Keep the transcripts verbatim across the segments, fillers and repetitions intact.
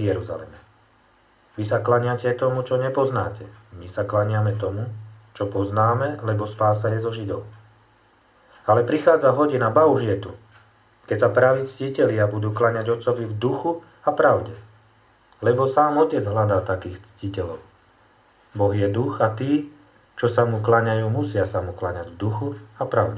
v Jeruzaleme. Vy sa klaniate tomu, čo nepoznáte. My sa klaniame tomu, čo poznáme, lebo spása je zo Židov. Ale prichádza hodina, ba už je tu, keď sa praví ctitelia budú klaňať Otcovi v duchu a pravde. Lebo sám Otec hľadá takých ctiteľov. Boh je duch a tí, čo sa mu klaňajú, musia sa mu klaňať v duchu a pravde.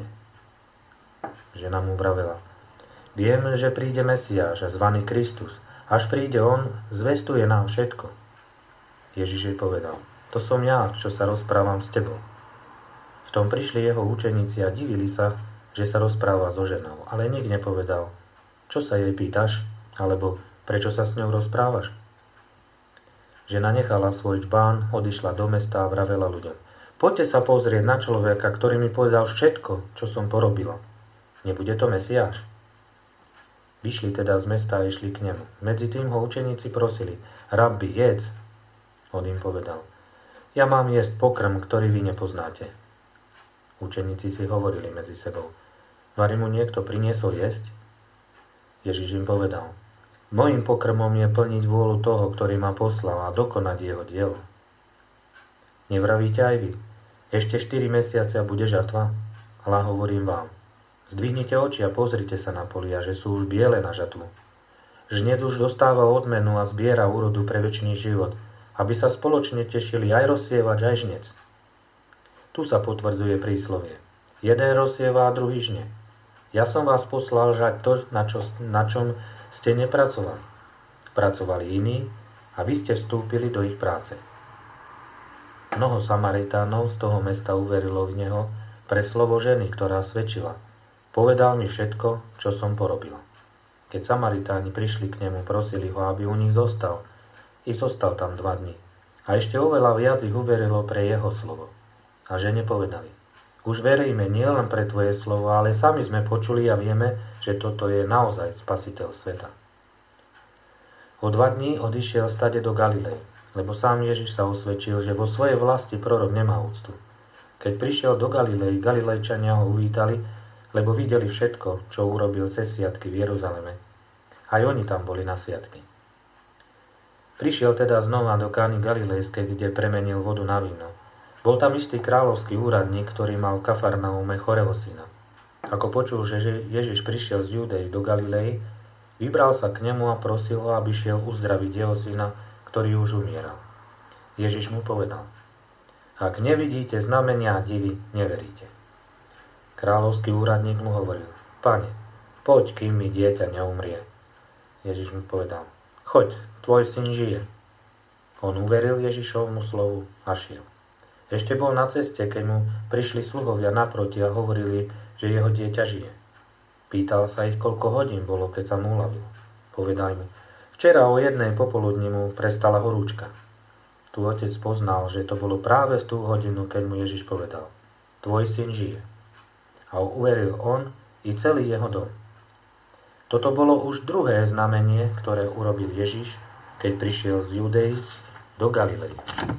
Žena mu vravela: Viem, že príde Mesiáš, zvaný Kristus. Až príde on, zvestuje nám všetko. Ježiš jej povedal: To som ja, čo sa rozprávam s tebou. V tom prišli jeho učeníci a divili sa, že sa rozpráva so ženou, ale nik nepovedal: Čo sa jej pýtaš? Alebo prečo sa s ňou rozprávaš? Žena nechala svoj čbán, odišla do mesta a vravela ľuďom: Poďte sa pozrieť na človeka, ktorý mi povedal všetko, čo som porobila. Nebude to Mesiáš? Vyšli teda z mesta a išli k nemu. Medzi tým ho učeníci prosili: Rabbi, jedz. On im povedal: Ja mám jesť pokrm, ktorý vy nepoznáte. Učeníci si hovorili medzi sebou: Vari mu niekto priniesol jesť? Ježiš im povedal: Mojím pokrmom je plniť vôľu toho, ktorý ma poslal, a dokonať jeho dielo. Nevravíte aj vy: Ešte štyri mesiace a bude žatva? Hľa hovorím vám: Zdvihnite oči a pozrite sa na polia, že sú už biele na žatvu. Žnec už dostáva odmenu a zbiera úrodu pre večný život, aby sa spoločne tešili aj rozsievač, aj žnec. Tu sa potvrdzuje príslovie: Jeden rozsieva a druhý žne. Ja som vás poslal žať to, na, čo, na čom ste nepracovali. Pracovali iní a vy ste vstúpili do ich práce. Mnoho Samaritánov z toho mesta uverilo v neho pre slovo ženy, ktorá svedčila: Povedal mi všetko, čo som porobila. Keď Samaritáni prišli k nemu, prosili ho, aby u nich zostal. I zostal tam dva dni. A ešte oveľa viac ich uverilo pre jeho slovo. A žene povedali: Už veríme nielen pre tvoje slovo, ale sami sme počuli a vieme, že toto je naozaj Spasiteľ sveta. O dva dní odišiel stade do Galilei, lebo sám Ježiš sa osvedčil, že vo svojej vlasti prorok nemá úctu. Keď prišiel do Galilei, Galilejčania ho uvítali, lebo videli všetko, čo urobil cez sviatky v Jeruzaleme. Aj oni tam boli na sviatky. Prišiel teda znova do Kány Galilejskej, kde premenil vodu na víno. Bol tam istý kráľovský úradník, ktorý mal v Kafarnaume chorého syna. Ako počul, že Ježiš prišiel z Judei do Galilei, vybral sa k nemu a prosil ho, aby šiel uzdraviť jeho syna, ktorý už umieral. Ježiš mu povedal: Ak nevidíte znamenia a divy, neveríte. Kráľovský úradník mu hovoril: Pane, poď, kým mi dieťa neumrie. Ježiš mu povedal: Choď, tvoj syn žije. On uveril Ježišovmu slovu a šiel. Ešte bol na ceste, keď mu prišli sluhovia naproti a hovorili, že jeho dieťa žije. Pýtal sa ich, koľko hodín bolo, keď sa mu uľavil. Povedali mu: Včera o jednej popoludní mu prestala horúčka. Tu otec poznal, že to bolo práve v tú hodinu, keď mu Ježiš povedal: Tvoj syn žije. A uveril on i celý jeho dom. Toto bolo už druhé znamenie, ktoré urobil Ježiš, keď prišiel z Judei do Galilei.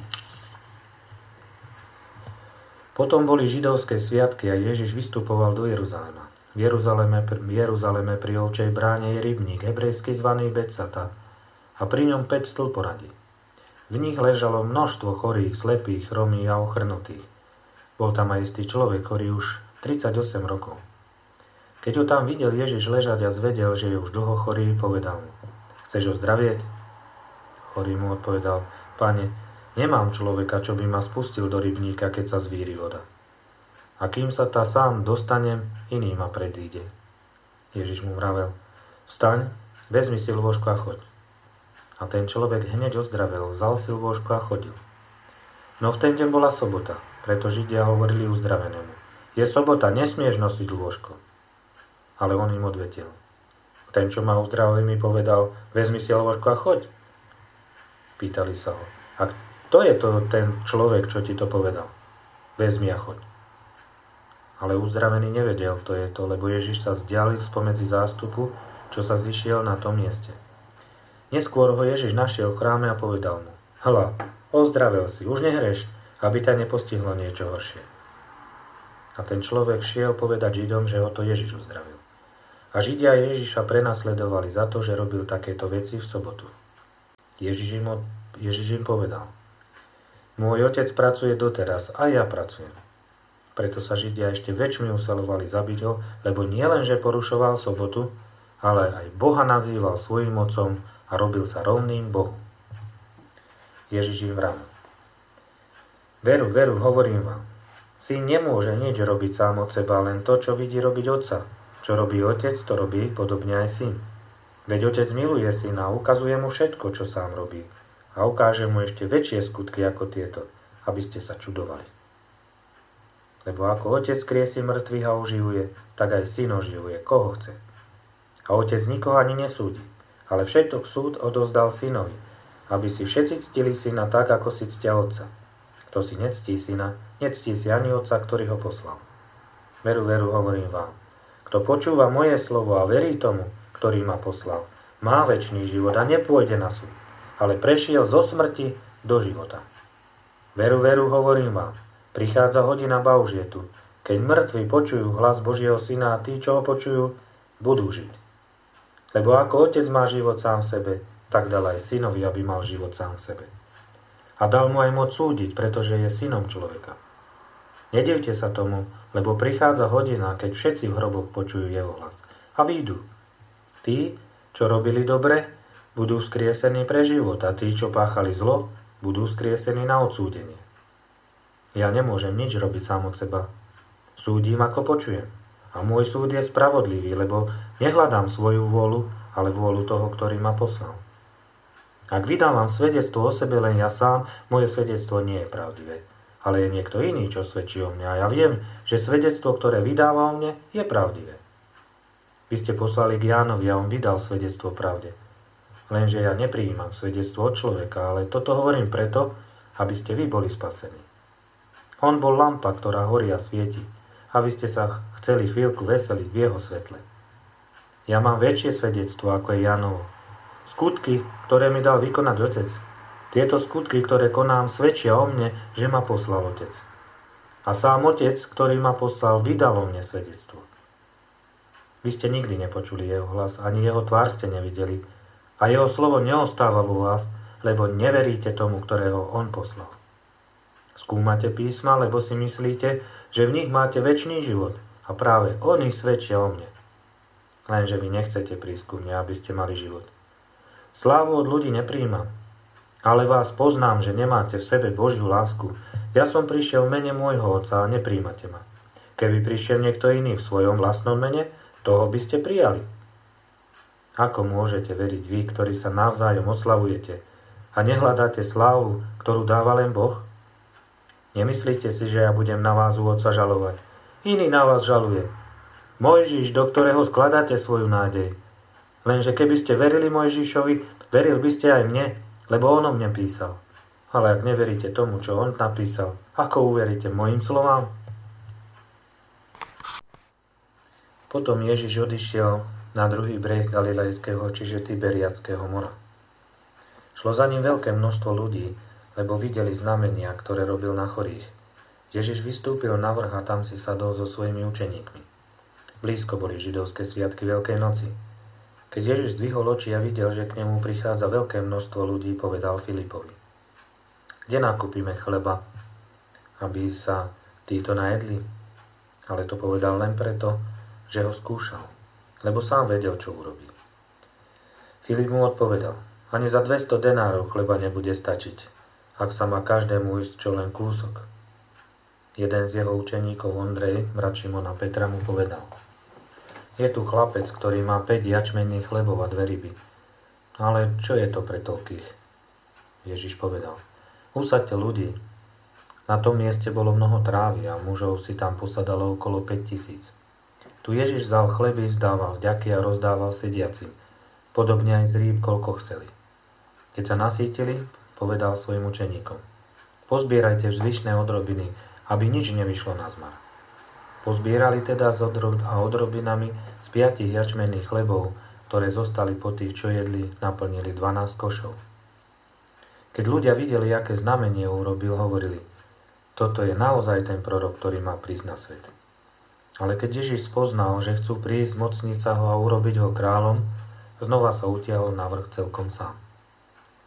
Potom boli židovské sviatky a Ježiš vystupoval do Jeruzalema. V Jeruzaleme, v Jeruzaleme pri ovčej bráne je rybník, hebrejsky zvaný Betsata, a pri ňom päť stĺporadí. V nich ležalo množstvo chorých, slepých, chromých a ochrnutých. Bol tam aj istý človek, ktorý už tridsaťosem rokov. Keď ho tam videl Ježiš ležať a zvedel, že je už dlho chorý, povedal mu: Chceš ozdravieť? Chorý mu odpovedal: Pane, nemám človeka, čo by ma spustil do rybníka, keď sa zvíri voda. A kým sa tá sám dostanem, iný ma predíde. Ježiš mu vravel: Vstaň, vezmi si lôžko a choď. A ten človek hneď ozdravel, vzal si lôžko a chodil. No v ten deň bola sobota, preto Židia hovorili uzdravenému: Je sobota, nesmieš nosiť lôžko. Ale on im odvetil: Ten, čo ma uzdravil, mi povedal: Vezmi si lôžko a choď. Pýtali sa ho: A kto je to ten človek, čo ti to povedal? Vezmi a choď. Ale uzdravený nevedel, kto je to, lebo Ježiš sa vzdialil spomedzi zástupu, čo sa zišiel na tom mieste. Neskôr ho Ježiš našiel v chráme a povedal mu: Hľa, ozdravel si, už nehreš, aby ťa nepostihlo niečo horšie. A ten človek šiel povedať Židom, že ho to Ježiš uzdravil. A Židia Ježiša prenasledovali za to, že robil takéto veci v sobotu. Ježiš im, Ježiš im povedal: Môj otec pracuje doteraz, a ja pracujem. Preto sa Židia ešte väčšmi usilovali zabiť ho, lebo nielen, že porušoval sobotu, ale aj Boha nazýval svojím otcom a robil sa rovným Bohu. Ježiš im vravel: Veru, veru, hovorím vám, syn nemôže nič robiť sám od seba, len to, čo vidí robiť otca. Čo robí otec, to robí podobne aj syn. Veď otec miluje syna a ukazuje mu všetko, čo sám robí. A ukáže mu ešte väčšie skutky ako tieto, aby ste sa čudovali. Lebo ako otec kriesi mŕtvych a oživuje, tak aj syn oživuje, koho chce. A otec nikoho ani nesúdi, ale všetok súd odozdal synovi, aby si všetci ctili syna tak, ako si ctia otca. Kto si nectí syna, nectí si ani otca, ktorý ho poslal. Veru, veru, hovorím vám, kto počúva moje slovo a verí tomu, ktorý ma poslal, má večný život a nepôjde na súd, ale prešiel zo smrti do života. Veru, veru, hovorím vám, prichádza hodina baužietu, keď mŕtvi počujú hlas Božieho syna a tí, čo ho počujú, budú žiť. Lebo ako otec má život sám v sebe, tak dal aj synovi, aby mal život sám v sebe. A dal mu aj moc súdiť, pretože je synom človeka. Nedivte sa tomu, lebo prichádza hodina, keď všetci v hroboch počujú jeho hlas a výjdu. Tí, čo robili dobre, budú skriesení pre život a tí, čo páchali zlo, budú skriesení na odsúdenie. Ja nemôžem nič robiť sám od seba. Súdim, ako počujem. A môj súd je spravodlivý, lebo nehľadám svoju vôľu, ale vôľu toho, ktorý ma poslal. Ak vydávam svedectvo o sebe len ja sám, moje svedectvo nie je pravdivé. Ale je niekto iný, čo svedčí o mne a ja viem, že svedectvo, ktoré vydáva o mne, je pravdivé. Vy ste poslali k Jánovi a on vydal svedectvo pravde. Lenže ja neprijímam svedectvo od človeka, ale toto hovorím preto, aby ste vy boli spasení. On bol lampa, ktorá horí a svieti, a vy ste sa chceli chvíľku veseliť v jeho svetle. Ja mám väčšie svedectvo, ako je Jánovo. Skutky, ktoré mi dal vykonať otec. Tieto skutky, ktoré konám, svedčia o mne, že ma poslal otec. A sám otec, ktorý ma poslal, vydal o mne svedectvo. Vy ste nikdy nepočuli jeho hlas, ani jeho tvár ste nevideli, a jeho slovo neostáva vo vás, lebo neveríte tomu, ktorého on poslal. Skúmate písma, lebo si myslíte, že v nich máte večný život a práve oni svedčia o mne. Lenže vy nechcete prísť ku mne, aby ste mali život. Slávu od ľudí nepríjmam, ale vás poznám, že nemáte v sebe Božiu lásku. Ja som prišiel v mene môjho Otca a nepríjmate ma. Keby prišiel niekto iný v svojom vlastnom mene, toho by ste prijali. Ako môžete veriť vy, ktorí sa navzájom oslavujete a nehľadáte slávu, ktorú dáva len Boh? Nemyslíte si, že ja budem na vás u Otca žalovať. Iný na vás žaluje. Mojžiš, do ktorého skladáte svoju nádej. Lenže keby ste verili Mojžišovi, veril by ste aj mne, lebo on o mne písal. Ale ak neveríte tomu, čo on napísal, ako uveríte mojim slovám? Potom Ježiš odišiel na druhý breh Galilejského, čiže Tiberiadského mora. Šlo za ním veľké množstvo ľudí, lebo videli znamenia, ktoré robil na chorých. Ježiš vystúpil na vrch a tam si sadol so svojimi učeníkmi. Blízko boli židovské sviatky Veľkej noci. Keď Ježiš zdvihol oči a videl, že k nemu prichádza veľké množstvo ľudí, povedal Filipovi: Kde nakúpime chleba, aby sa títo najedli? Ale to povedal len preto, že ho skúšal, lebo sám vedel, čo urobí. Filip mu odpovedal: Ani za dvesto denárov chleba nebude stačiť, ak sa má každému ísť čo len kúsok. Jeden z jeho učeníkov, Ondrej, brat Šimona Petra, mu povedal: Je tu chlapec, ktorý má päť jačmenných chlebov a dve ryby. Ale čo je to pre toľkých? Ježiš povedal: Usaďte ľudí. Na tom mieste bolo mnoho trávy a mužov si tam posadalo okolo päť tisíc. Tu Ježiš vzal chleby, vzdával vďaky a rozdával sediacim, podobne aj z rýb, koľko chceli. Keď sa nasýtili, povedal svojim učeníkom: Pozbierajte zvyšné odrobiny, aby nič nevyšlo na zmar. Pozbierali teda s odrob a odrobinami z piatich jačmenných chlebov, ktoré zostali po tých, čo jedli, naplnili dvanásť košov. Keď ľudia videli, aké znamenie urobil, hovorili: Toto je naozaj ten prorok, ktorý má prísť na svet. Ale keď Ježiš spoznal, že chcú prísť mocnica ho a urobiť ho kráľom, znova sa utiahol na vrch celkom sám.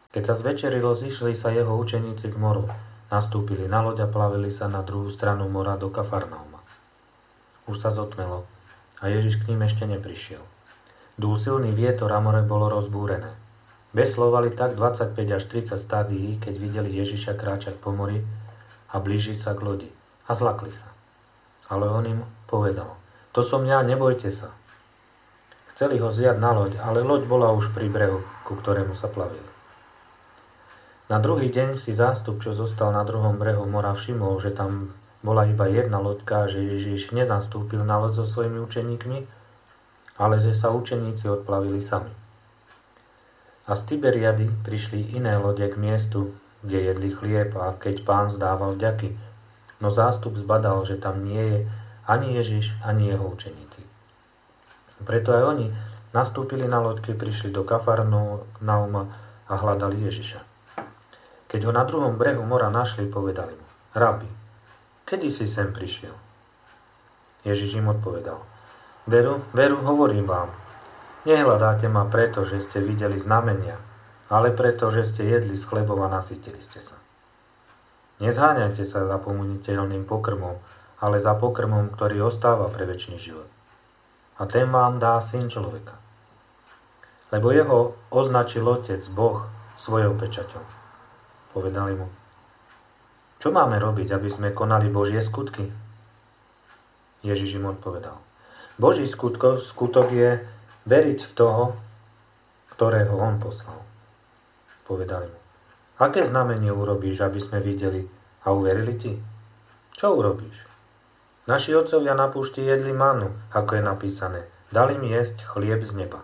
Keď sa zvečerilo, zišli sa jeho učeníci k moru. Nastúpili na loď a plavili sa na druhú stranu mora do Kafarnauma. Už sa zotmelo a Ježiš k ním ešte neprišiel. Dúl silný vietor a more bolo rozbúrené. Veslovali tak dvadsaťpäť až tridsať stádií, keď videli Ježiša kráčať po mori a blížiť sa k lodi. A zlakli sa. Ale on im povedal: To som ja, nebojte sa. Chceli ho vziať na loď, ale loď bola už pri brehu, ku ktorému sa plavili. Na druhý deň si zástup, čo zostal na druhom brehu mora, všimol, že tam bola iba jedna loďka, že Ježiš nenastúpil na loď so svojimi učeníkmi, ale že sa učeníci odplavili sami. A z Tiberiady prišli iné lode k miestu, kde jedli chlieb, a keď Pán zdával vďaky, no zástup zbadal, že tam nie je ani Ježiš, ani jeho učeníci. Preto aj oni nastúpili na loďke, prišli do Kafarnauma a hľadali Ježiša. Keď ho na druhom brehu mora našli, povedali mu: Rabi, kedy si sem prišiel? Ježiš im odpovedal: Veru, veru, hovorím vám, nehľadáte ma preto, že ste videli znamenia, ale preto, že ste jedli z chlebov a nasytili ste sa. Nezháňajte sa za pomuniteľným pokrmom, ale za pokrmom, ktorý ostáva pre večný život. A ten vám dá Syn človeka. Lebo jeho označil Otec, Boh, svojou pečaťou. Povedali mu: Čo máme robiť, aby sme konali Božie skutky? Ježiš im odpovedal: Boží skutok, skutok je veriť v toho, ktorého on poslal. Povedali mu: Aké znamenie urobíš, aby sme videli a uverili ti? Čo urobíš? Naši otcovia na púšti jedli manu, ako je napísané: Dali mi jesť chlieb z neba.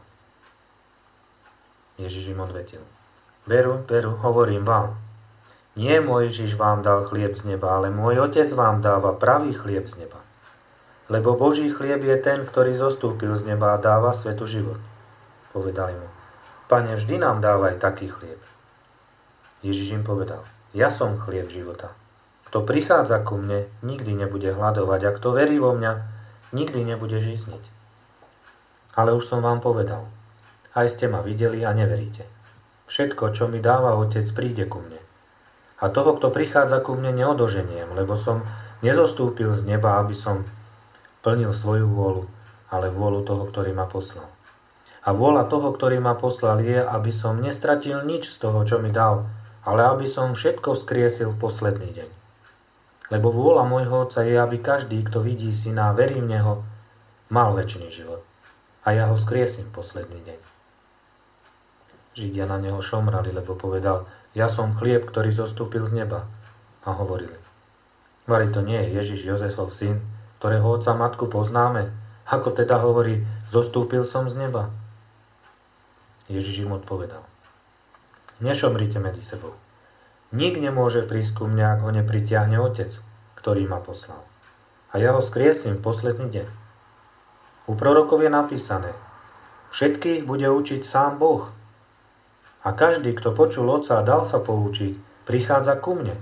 Ježiš im odvetil: Veru, veru, hovorím vám, nie Mojžiš vám dal chlieb z neba, ale môj Otec vám dáva pravý chlieb z neba. Lebo Boží chlieb je ten, ktorý zostúpil z neba a dáva svetu život. Povedali mu: Pane, vždy nám dávaj taký chlieb. Ježiš im povedal: Ja som chlieb života. Kto prichádza ku mne, nikdy nebude hladovať, a kto verí vo mňa, nikdy nebude žízniť. Ale už som vám povedal, aj ste ma videli a neveríte. Všetko, čo mi dáva Otec, príde ku mne. A toho, kto prichádza ku mne, neodoženiem, lebo som nezostúpil z neba, aby som plnil svoju vôľu, ale vôľu toho, ktorý ma poslal. A vôľa toho, ktorý ma poslal, je, aby som nestratil nič z toho, čo mi dal, ale aby som všetko vzkriesil v posledný deň. Lebo vôľa môjho Otca je, aby každý, kto vidí Syna a verí v Neho, mal večný život. A ja ho vzkriesím v posledný deň. Židia na neho šomrali, lebo povedal: Ja som chlieb, ktorý zostúpil z neba. A hovorili: Vari to nie je Ježiš, Jozefov syn, ktorého otca matku poznáme? Ako teda hovorí: Zostúpil som z neba? Ježiš im odpovedal: Nešomrite medzi sebou. Nik nemôže prísť ku mne, ak ho nepritiahne Otec, ktorý ma poslal. A ja ho skriesím v posledný deň. U prorokov je napísané: Všetkých bude učiť sám Boh. A každý, kto počul Otca a dal sa poučiť, prichádza ku mne.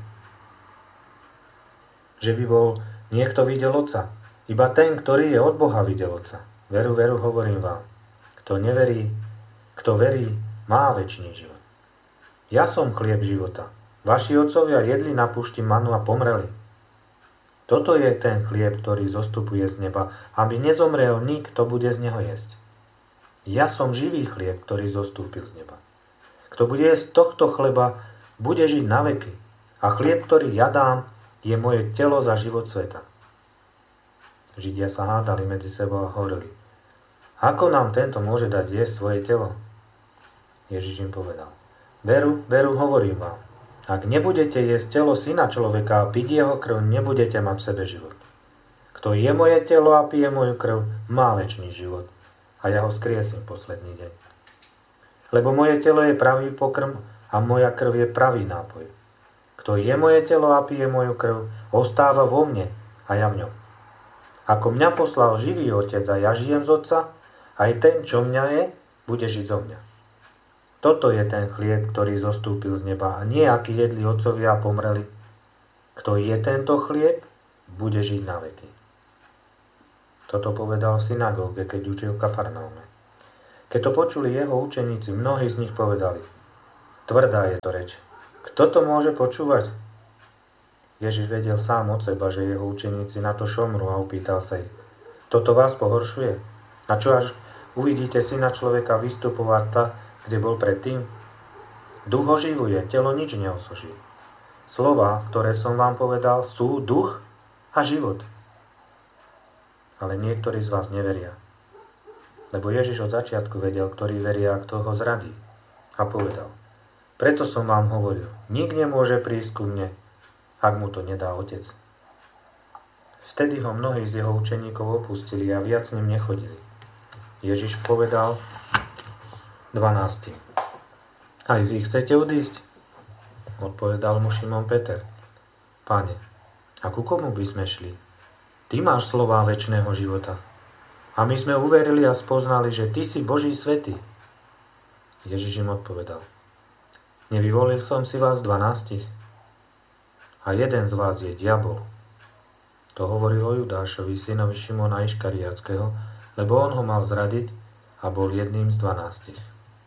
Že by bol niekto videl Otca, iba ten, ktorý je od Boha, videl Otca. Veru, veru, hovorím vám, kto neverí, kto verí, má večný život. Ja som chlieb života. Vaši otcovia jedli na púšti manu a pomreli. Toto je ten chlieb, ktorý zostupuje z neba, aby nezomrel nik, kto bude z neho jesť. Ja som živý chlieb, ktorý zostúpil z neba. Kto bude jesť tohto chleba, bude žiť na veky. A chlieb, ktorý ja dám, je moje telo za život sveta. Židia sa hádali medzi sebou a hovorili: Ako nám tento môže dať jesť svoje telo? Ježiš im povedal: Veru, veru, hovorím vám, ak nebudete jesť telo Syna človeka a piť jeho krv, nebudete mať v sebe život. Kto je moje telo a pije moju krv, má večný život. A ja ho skriesím posledný deň. Lebo moje telo je pravý pokrm a moja krv je pravý nápoj. Kto je moje telo a pije moju krv, ostáva vo mne a ja v ňom. Ako mňa poslal živý Otec a ja žijem z Otca, aj ten, čo mňa je, bude žiť zo mňa. Toto je ten chlieb, ktorý zostúpil z neba, a nie aký jedli otcovia a pomreli. Kto je tento chlieb, bude žiť na veky. Toto povedal v synagóge, keď učil v Kafarnaume. Keď to počuli jeho učeníci, mnohí z nich povedali: Tvrdá je to reč. Kto to môže počúvať? Ježiš vedel sám od seba, že jeho učeníci na to šomru a opýtal sa ich. Toto vás pohoršuje? A čo až uvidíte syna človeka vystupovať tak, kde bol predtým? Duch oživuje, telo nič neosoží. Slová, ktoré som vám povedal, sú duch a život. Ale niektorí z vás neveria. Lebo Ježiš od začiatku vedel, ktorý veria a kto ho zradí. A povedal, preto som vám hovoril, nik nemôže prísť ku mne, ak mu to nedá Otec. Vtedy ho mnohí z jeho učeníkov opustili a viac s ním nechodili. Ježiš povedal dvanástym. Aj vy chcete odísť? Odpovedal mu Šimon Peter. Pane, a ku komu by sme šli? Ty máš slová večného života. A my sme uverili a spoznali, že ty si Boží svätý. Ježiš im odpovedal. Nevyvolil som si vás dvanástich? A jeden z vás je diabol. To hovoril o Judášovi, synovi Šimona Iškariátskeho, lebo on ho mal zradiť a bol jedným z dvanástich.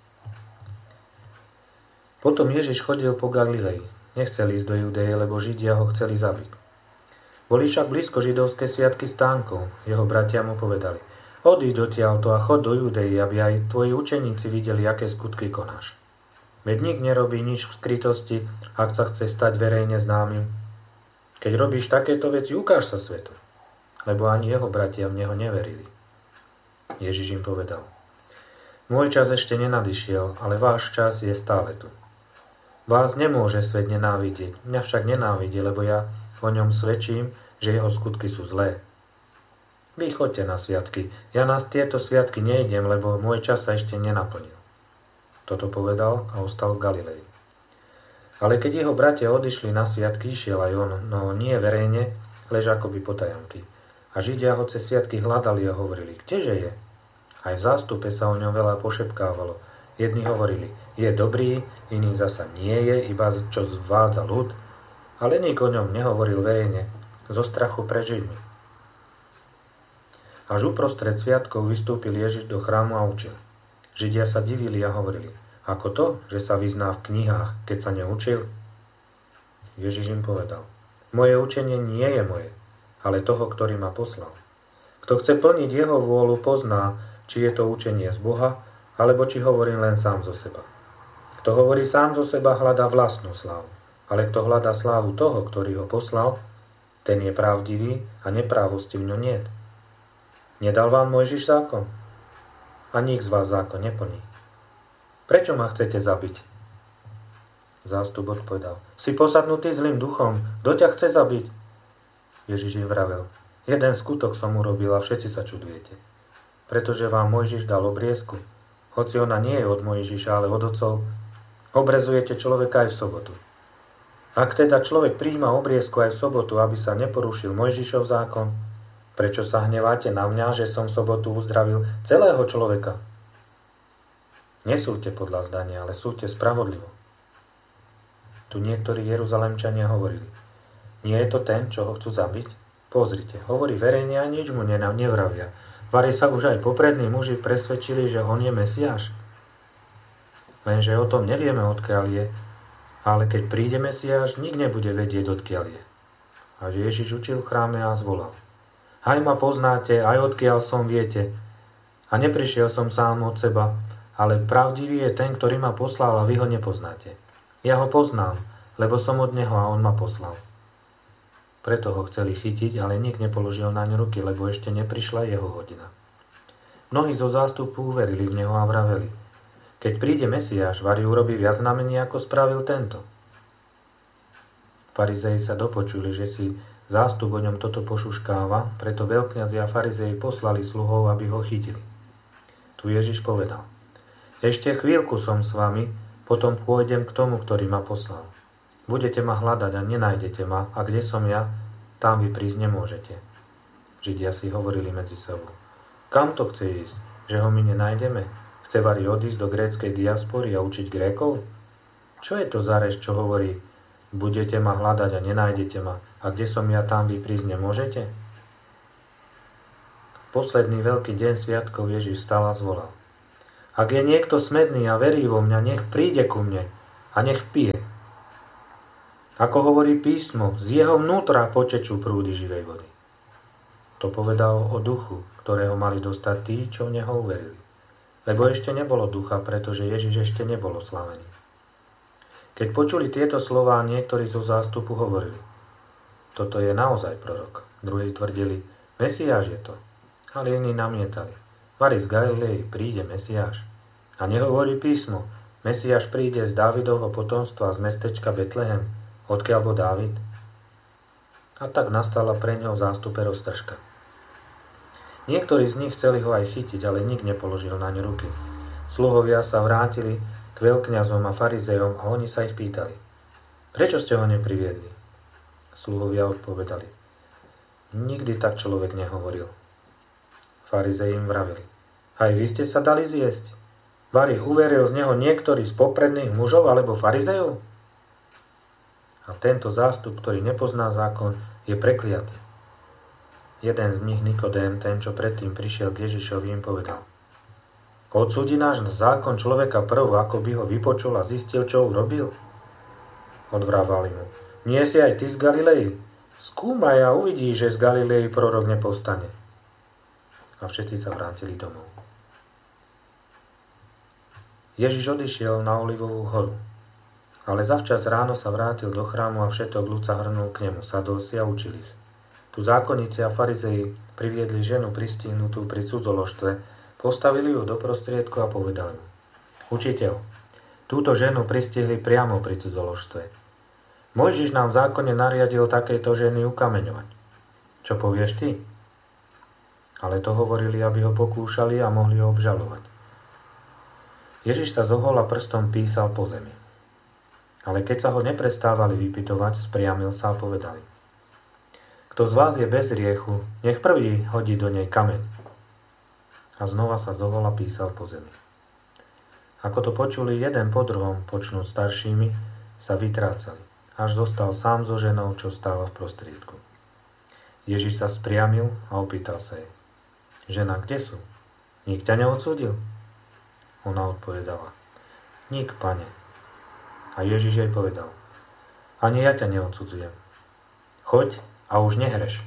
Potom Ježiš chodil po Galilei. Nechcel ísť do Judeje, lebo Židia ho chceli zabiť. Boli však blízko židovské sviatky stánkov. Jeho bratia mu povedali, odíď odtiaľto a chod do Judei, aby aj tvoji učeníci videli, aké skutky konáš. Veď nik nerobí nič v skrytosti, ak sa chce stať verejne známym. Keď robíš takéto veci, ukáž sa svetu. Lebo ani jeho bratia v neho neverili. Ježiš im povedal, môj čas ešte nenadišiel, ale váš čas je stále tu. Vás nemôže svet nenávidieť, mňa však nenávidí, lebo ja o ňom svedčím, že jeho skutky sú zlé. Vy choďte na sviatky, ja na tieto sviatky nejdem, lebo môj čas sa ešte nenaplnil. Toto povedal a ostal v Galilei. Ale keď jeho bratia odišli na sviatky, išiel aj on, no nie verejne, lež akoby potajomky. A Židia ho cez sviatky hľadali a hovorili, kdeže je? Aj v zástupe sa o ňom veľa pošepkávalo. Jedni hovorili, je dobrý, iní zasa nie je, iba čo zvádza ľud, ale nik o ňom nehovoril verejne, zo strachu pred Židmi. Až uprostred sviatkov vystúpil Ježiš do chrámu a učil. Židia sa divili a hovorili, ako to, že sa vyzná v knihách, keď sa neučil? Ježiš im povedal, moje učenie nie je moje, ale toho, ktorý ma poslal. Kto chce plniť jeho vôľu, pozná, či je to učenie z Boha, alebo či hovorím len sám zo seba. Kto hovorí sám zo seba, hľadá vlastnú slávu, ale kto hľadá slávu toho, ktorý ho poslal, ten je pravdivý a neprávosti v ňom niet. Nedal vám Mojžiš zákon? A nik z vás zákon neplní. Prečo ma chcete zabiť? Zástup odpovedal. Si posadnutý zlým duchom. Kto ťa chce zabiť? Ježiš im vravel. Jeden skutok som urobil a všetci sa čudujete. Pretože vám Mojžiš dal obriezku. Hoci ona nie je od Mojžiša, ale od otcov, obrezujete človeka aj v sobotu. Ak teda človek prijíma obriezku aj v sobotu, aby sa neporušil Mojžišov zákon, prečo sa hneváte na mňa, že som v sobotu uzdravil celého človeka? Nesúďte podľa zdania, ale súďte spravodlivo. Tu niektorí Jeruzalemčania hovorili, nie je to ten, čo ho chcú zabiť? Pozrite, hovorí verejne a nič mu nevravia. Vari sa už aj poprední muži presvedčili, že on je Mesiáš. Lenže o tom nevieme, odkiaľ je, ale keď príde Mesiáš, nik nebude vedieť, odkiaľ je. A Ježiš učil v chráme a zvolal. Aj ma poznáte, aj odkiaľ som viete. A neprišiel som sám od seba, ale pravdivý je ten, ktorý ma poslal a vy ho nepoznáte. Ja ho poznám, lebo som od neho a on ma poslal. Preto ho chceli chytiť, ale nik nepoložil naň ruky, lebo ešte neprišla jeho hodina. Mnohí zo zástupu uverili v neho a vraveli. Keď príde Mesiáš, vari urobí viac znamení, ako spravil tento. Farizei sa dopočuli, že si zástup o ňom toto pošuškáva, preto veľkňazi a farizei poslali sluhov, aby ho chytili. Tu Ježiš povedal. Ešte chvíľku som s vami, potom pôjdem k tomu, ktorý ma poslal. Budete ma hľadať a nenájdete ma, a kde som ja, tam vy prísť nemôžete. Židia si hovorili medzi sebou. Kam to chce ísť, že ho my nenájdeme? Chce vari odísť do gréckej diaspory a učiť Grékov? Čo je to za reč, čo hovorí, budete ma hľadať a nenájdete ma, a kde som ja, tam vy prísť nemôžete? V posledný veľký deň sviatkov Ježiš vstal a zvolal. Ak je niekto smedný a verí vo mňa, nech príde ku mne. a nech pije. Ako hovorí písmo, z jeho vnútra potečú prúdy živej vody. To povedal o duchu, ktorého mali dostať tí, čo v neho uverili. Lebo ešte nebolo ducha, pretože Ježiš ešte nebol oslávený. Keď počuli tieto slová, niektorí zo zástupu hovorili: toto je naozaj prorok. Druhí tvrdili: Mesiáš je to. Ale iní namietali: vari z Galilei príde Mesiáš. A nehovorí písmo: Mesiáš príde z Dávidovho potomstva z mestečka Betlehem, odkiaľ bol Dávid? A tak nastala pre ňou v zástupe roztržka. Niektorí z nich chceli ho aj chytiť, ale nik nepoložil naň ruky. Sluhovia sa vrátili k veľkňazom a farizejom a oni sa ich pýtali: prečo ste ho nepriviedli? Sluhovia odpovedali: nikdy tak človek nehovoril. Farizeji im vraveli: aj vy ste sa dali zjesť? Vari uveril z neho niektorý z popredných mužov alebo farizejov? A tento zástup, ktorý nepozná zákon, je prekliatý. Jeden z nich, Nikodém, ten, čo predtým prišiel k Ježišovi, im povedal: odsúdi náš zákon človeka prv, ako by ho vypočul a zistil, čo urobil? Odvrávali mu: nie si aj ty z Galilei? Skúmaj a uvidíš, že z Galilei prorok nepostane. A všetci sa vrátili domov. Ježiš odišiel na Olivovú horu, ale zavčas ráno sa vrátil do chrámu a všetok ľud sa hrnul k nemu, sadol si a učil ich. Tu zákonníci a farizeji priviedli ženu pristihnutú pri cudzoložstve, postavili ju do prostriedku a povedali mu: učiteľ, túto ženu pristihli priamo pri cudzoložstve. Mojžiš nám v zákone nariadil takéto ženy ukameňovať. Čo povieš ty? Ale to hovorili, aby ho pokúšali a mohli ho obžalovať. Ježiš sa zohol a prstom písal po zemi. Ale keď sa ho neprestávali vypytovať, spriamil sa a povedali: kto z vás je bez hriechu, nech prvý hodí do nej kameň. A znova sa zohol a písal po zemi. Ako to počuli jeden po druhom, počnúť staršími, sa vytrácali, až zostal sám so ženou, čo stála v prostriedku. Ježiš sa spriamil a opýtal sa jej: žena, kde sú? Nik ťa neodsúdil? Ona odpovedala: nik, pane. A Ježiš jej povedal: ani ja ťa neodsudzujem. Choď a už nehreš.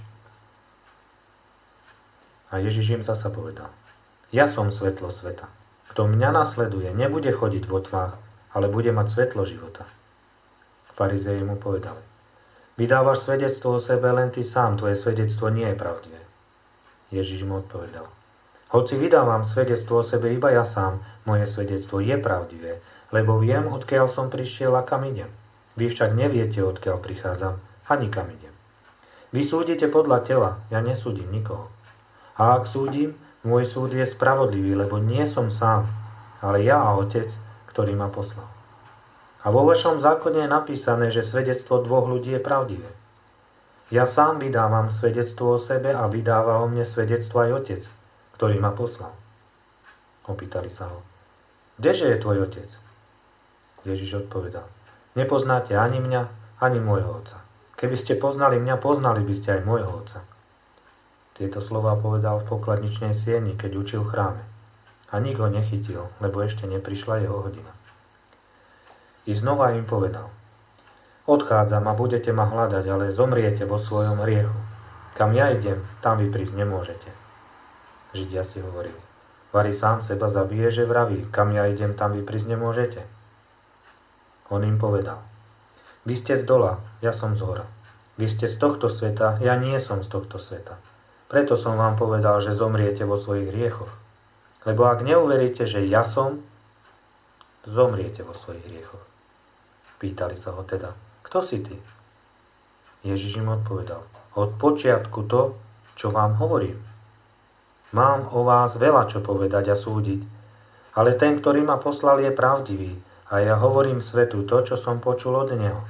A Ježiš im zasa povedal: ja som svetlo sveta. Kto mňa nasleduje, nebude chodiť vo tmách, ale bude mať svetlo života. Farizeji mu povedali: vydávaš svedectvo o sebe len ty sám, tvoje svedectvo nie je pravdivé. Ježiš mu odpovedal: hoci vydávam svedectvo o sebe iba ja sám, moje svedectvo je pravdivé, lebo viem, odkiaľ som prišiel a kam idem. Vy však neviete, odkiaľ prichádzam, ani kam idem. Vy súdite podľa tela, ja nesúdim nikoho. A ak súdim, môj súd je spravodlivý, lebo nie som sám, ale ja a Otec, ktorý ma poslal. A vo vašom zákone je napísané, že svedectvo dvoch ľudí je pravdivé. Ja sám vydávam svedectvo o sebe a vydáva o mne svedectvo aj Otec, ktorý ma poslal. Opýtali sa ho: kdeže je tvoj otec? Ježiš odpovedal: nepoznáte ani mňa, ani môjho otca. Keby ste poznali mňa, poznali by ste aj môjho otca. Tieto slová povedal v pokladničnej sieni, keď učil v chráme. A nik ho nechytil, lebo ešte neprišla jeho hodina. I znova im povedal: odchádzam a budete ma hľadať, ale zomriete vo svojom hriechu. Kam ja idem, tam vy prísť nemôžete. Židia si hovorili: vari sám seba zabije, že vraví: kam ja idem, tam vy prísť nemôžete. On im povedal: vy ste z dola, ja som z hora. Vy ste z tohto sveta, ja nie som z tohto sveta. Preto som vám povedal, že zomriete vo svojich hriechoch. Lebo ak neuveríte, že ja som, zomriete vo svojich hriechoch. Pýtali sa ho teda: kto si ty? Ježiš im odpovedal: od počiatku to, čo vám hovorím. Mám o vás veľa čo povedať a súdiť, ale ten, ktorý ma poslal, je pravdivý a ja hovorím svetu to, čo som počul od neho.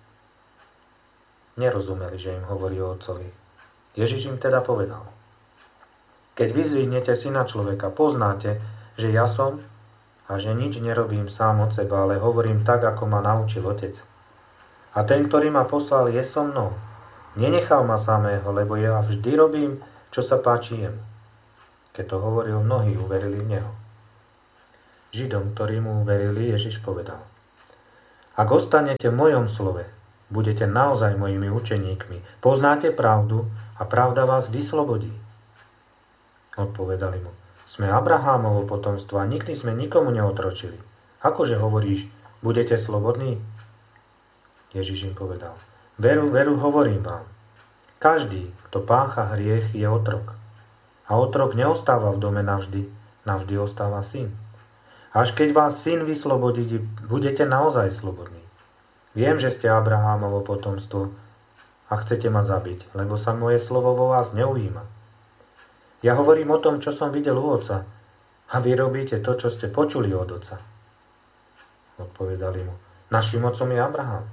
Nerozumeli, že im hovorí o Otcovi. Ježiš im teda povedal: keď vyzvihnete Syna človeka, poznáte, že ja som a že nič nerobím sám od seba, ale hovorím tak, ako ma naučil Otec. A ten, ktorý ma poslal, je so mnou. Nenechal ma samého, lebo ja vždy robím, čo sa páči jemu. Keď to hovoril, mnohí uverili v neho. Židom, ktorí mu uverili, Ježiš povedal: Ak ostanete v mojom slove, budete naozaj mojimi učeníkmi. Poznáte pravdu a pravda vás vyslobodí. Odpovedali mu, sme Abrahámovo potomstvo a nikdy sme nikomu neotročili. Akože hovoríš, budete slobodní? Ježiš im povedal, veru, veru hovorím vám. Každý, kto pácha hriech, je otrok. A otrok neostáva v dome navždy, navždy ostáva syn. Až keď vás syn vyslobodí, budete naozaj slobodní. Viem, že ste Abrahámovo potomstvo a chcete ma zabiť, lebo sa moje slovo vo vás neujíma. Ja hovorím o tom, čo som videl u otca, a vy robíte to, čo ste počuli od otca. Odpovedali mu, naším otcom je Abraham.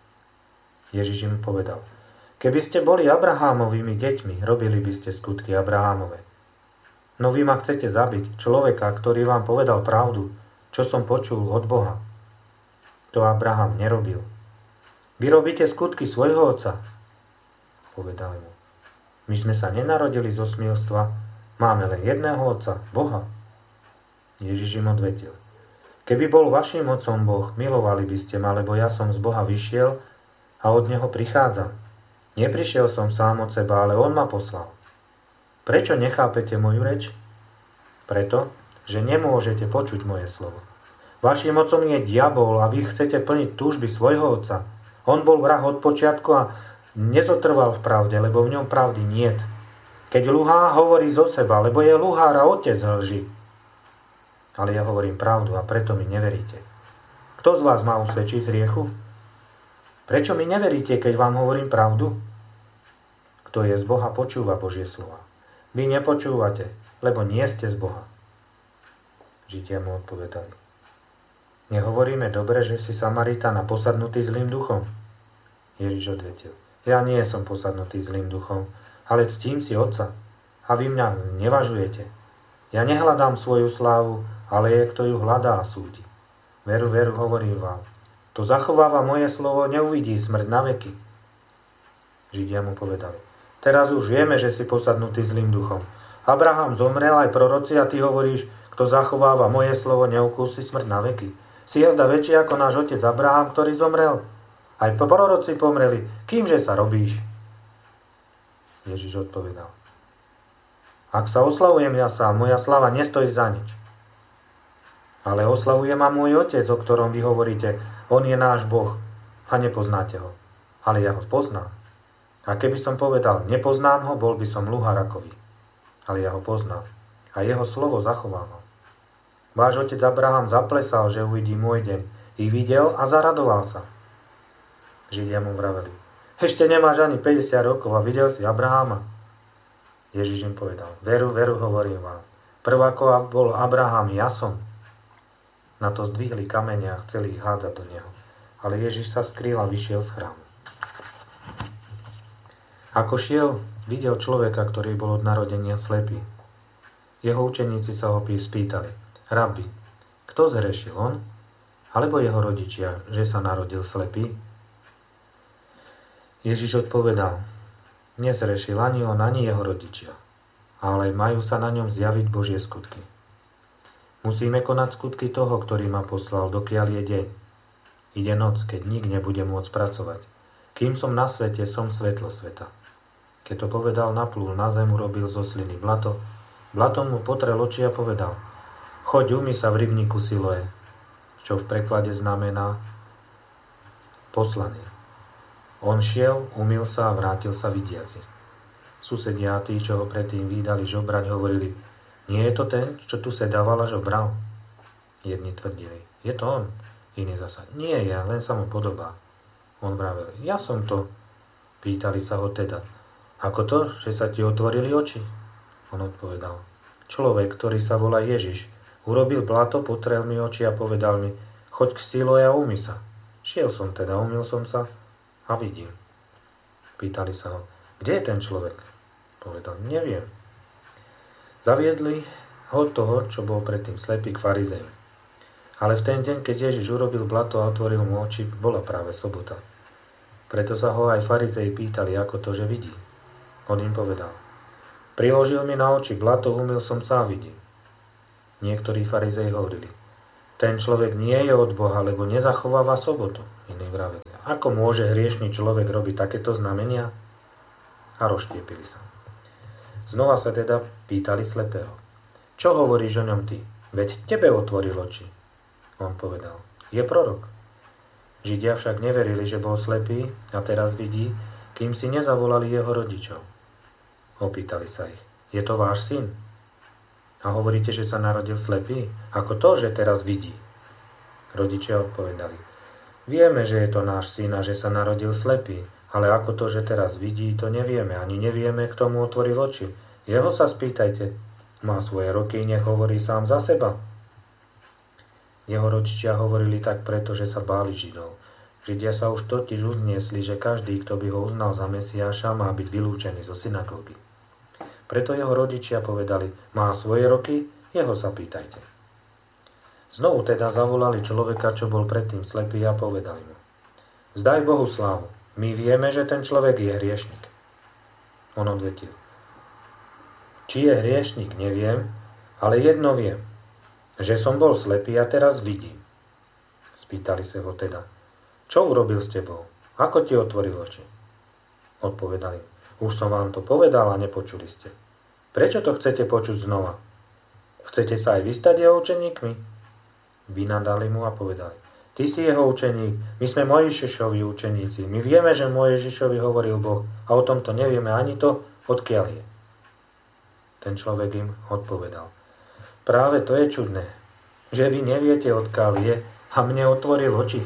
Ježiš im povedal, keby ste boli Abrahámovými deťmi, robili by ste skutky Abrahámove. No vy ma chcete zabiť, človeka, ktorý vám povedal pravdu, čo som počul od Boha. To Abraham nerobil. Vy robíte skutky svojho otca. Povedali mu, my sme sa nenarodili zo smilstva, máme len jedného otca, Boha. Ježiš im odvetil, keby bol vašim otcom Boh, milovali by ste ma, lebo ja som z Boha vyšiel a od neho prichádzam. Neprišiel som sám od seba, ale on ma poslal. Prečo nechápete moju reč? Preto, že nemôžete počuť moje slovo. Vaším otcom je diabol a vy chcete plniť túžby svojho otca. On bol vrah od počiatku a nezotrval v pravde, lebo v ňom pravdy niet. Keď luhá, hovorí zo seba, lebo je luhár a otec lži. Ale ja hovorím pravdu a preto mi neveríte. Kto z vás má usvedčiť z hriechu? Prečo mi neveríte, keď vám hovorím pravdu? Kto je z Boha, počúva Božie slova. Vy nepočúvate, lebo nie ste z Boha. Židia mu odpovedali. Nehovoríme dobre, že si Samaritana posadnutý zlým duchom? Ježiš odvetil. Ja nie som posadnutý zlým duchom, ale ctím si Otca. A vy mňa nevažujete. Ja nehľadám svoju slávu, ale je, kto ju hľadá a súdi. Veru, veru, hovorím vám. Kto zachováva moje slovo, neuvidí smrť na veky. Židia mu povedali. Teraz už vieme, že si posadnutý zlým duchom. Abraham zomrel, aj proroci, a ty hovoríš, kto zachováva moje slovo, neukúsi smrť na veky. Si jazda väčší ako náš otec Abraham, ktorý zomrel. Aj proroci pomreli. Kýmže sa robíš? Ježiš odpovedal. Ak sa oslavujem ja sám, moja slava nestojí za nič. Ale oslavuje ma môj otec, o ktorom vy hovoríte, on je náš Boh a nepoznáte ho. Ale ja ho poznám. A keby som povedal, nepoznám ho, bol by som luhár ako vy. Ale ja ho poznám a jeho slovo zachovávam. Váš otec Abraham zaplesal, že uvidí môj deň. I videl a zaradoval sa. Židia mu vraveli. Ešte nemáš ani päťdesiat rokov a videl si Abrahama. Ježiš im povedal. Veru, veru, hovorím vám. Prvako bol Abraham, ja som. Na to zdvihli kamene a chceli ich hádzať do neho. Ale Ježiš sa skrýl a vyšiel z chrámu. Ako šiel, videl človeka, ktorý bol od narodenia slepý. Jeho učeníci sa ho spýtali. Rabi, kto zhrešil, on? Alebo jeho rodičia, že sa narodil slepý? Ježiš odpovedal. Nezhrešil ani on, ani jeho rodičia. Ale majú sa na ňom zjaviť Božie skutky. Musíme konať skutky toho, ktorý ma poslal, dokiaľ je deň. Ide noc, keď nik nebude môcť pracovať. Kým som na svete, som svetlo sveta. Keď to povedal, naplul na zem, urobil zo sliny blato. Blatom mu potrel oči a povedal, choď umyj sa v rybníku Siloé, čo v preklade znamená poslaný. On šiel, umyl sa a vrátil sa vidiaci. Susedia a tí, čo ho predtým vídali žobrať, hovorili, nie je to ten, čo tu sedával a žobral? Jedni tvrdili, je to on. Iní zasa, nie je, len sa mu podobá. On vravel, ja som to. Pýtali sa ho teda, ako to, že sa ti otvorili oči? On odpovedal, človek, ktorý sa volá Ježiš, urobil blato, potrel mi oči a povedal mi, choď k Siloé a umyj sa. Šiel som teda, umyl som sa a vidím. Pýtali sa ho, kde je ten človek? Povedal, neviem. Zaviedli ho toho, čo bol predtým slepý, k farizejom. Ale v ten deň, keď Ježiš urobil blato a otvoril mu oči, bola práve sobota. Preto sa ho aj farizeji pýtali, ako to, že vidí. On im povedal, priložil mi na oči blato, umyl som sa a vidím. Niektorí farizeji hovorili, ten človek nie je od Boha, lebo nezachováva sobotu. Iní vraveli. Ako môže hriešný človek robiť takéto znamenia? A rozštiepili sa. Znova sa teda pýtali slepého. Čo hovoríš o ňom ty? Veď tebe otvoril oči. On povedal. Je prorok. Židia však neverili, že bol slepý a teraz vidí, kým si nezavolali jeho rodičov. Opýtali sa ich. Je to váš syn? A hovoríte, že sa narodil slepý? Ako to, že teraz vidí? Rodičia odpovedali. Vieme, že je to náš syn a že sa narodil slepý, ale ako to, že teraz vidí, to nevieme. Ani nevieme, kto mu otvoril oči. Jeho sa spýtajte. Má svoje roky, nech hovorí sám za seba. Jeho rodičia hovorili tak preto, že sa báli Židov. Židia sa už totiž uzniesli, že každý, kto by ho uznal za Mesiáša, má byť vylúčený zo synagógy. Preto jeho rodičia povedali, má svoje roky, jeho sa pýtajte. Znovu teda zavolali človeka, čo bol predtým slepý a povedali mu, vzdaj Bohu slávu, my vieme, že ten človek je hriešnik. On odvetil, či je hriešnik, neviem, ale jedno viem, že som bol slepý a teraz vidím. Spýtali sa ho teda, čo urobil s tebou? Ako ti otvoril oči? Odpovedali, už som vám to povedal a nepočuli ste. Prečo to chcete počuť znova? Chcete sa aj vy stať jeho učeníkmi? Vynadali mu a povedali, ty si jeho učeník, my sme Mojžišovi učeníci, my vieme, že Mojžišovi hovoril Boh a o tomto nevieme ani to, odkiaľ je. Ten človek im odpovedal, práve to je čudné, že vy neviete, odkiaľ je a mne otvoril oči.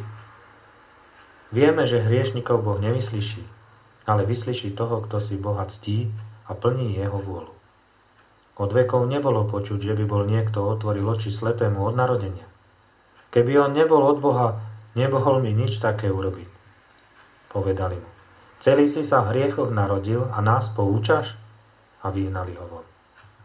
Vieme, že hriešnikov Boh nevyslyší, ale vyslyší toho, kto si Boha ctí a plní jeho vôľu. Od vekov nebolo počuť, že by bol niekto otvoril oči slepému od narodenia. Keby on nebol od Boha, nemohol mi nič také urobiť. Povedali mu, celý si sa v hriechoch narodil a nás poučaš? A vyhnali ho von.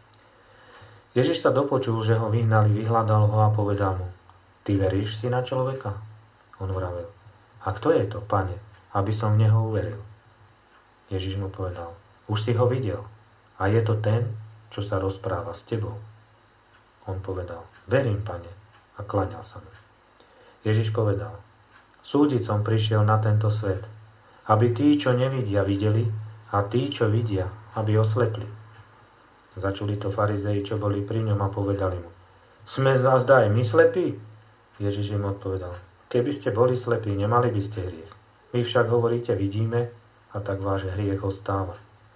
Ježiš sa dopočul, že ho vyhnali, vyhľadal ho a povedal mu, ty veríš si na človeka? On vravel, a kto je to, pane, aby som v neho uveril? Ježiš mu povedal, už si ho videl a je to ten, čo sa rozpráva s tebou. On povedal, verím, pane, a klaňal sa mu. Ježiš povedal, súdiť som prišiel na tento svet, aby tí, čo nevidia, videli a tí, čo vidia, aby oslepli. Začuli to farizei, čo boli pri ňom a povedali mu, sme zazda aj my slepí? Ježiš im odpovedal, keby ste boli slepí, nemali by ste hriech. Vy však hovoríte, vidíme, a tak váš hriech ostáva.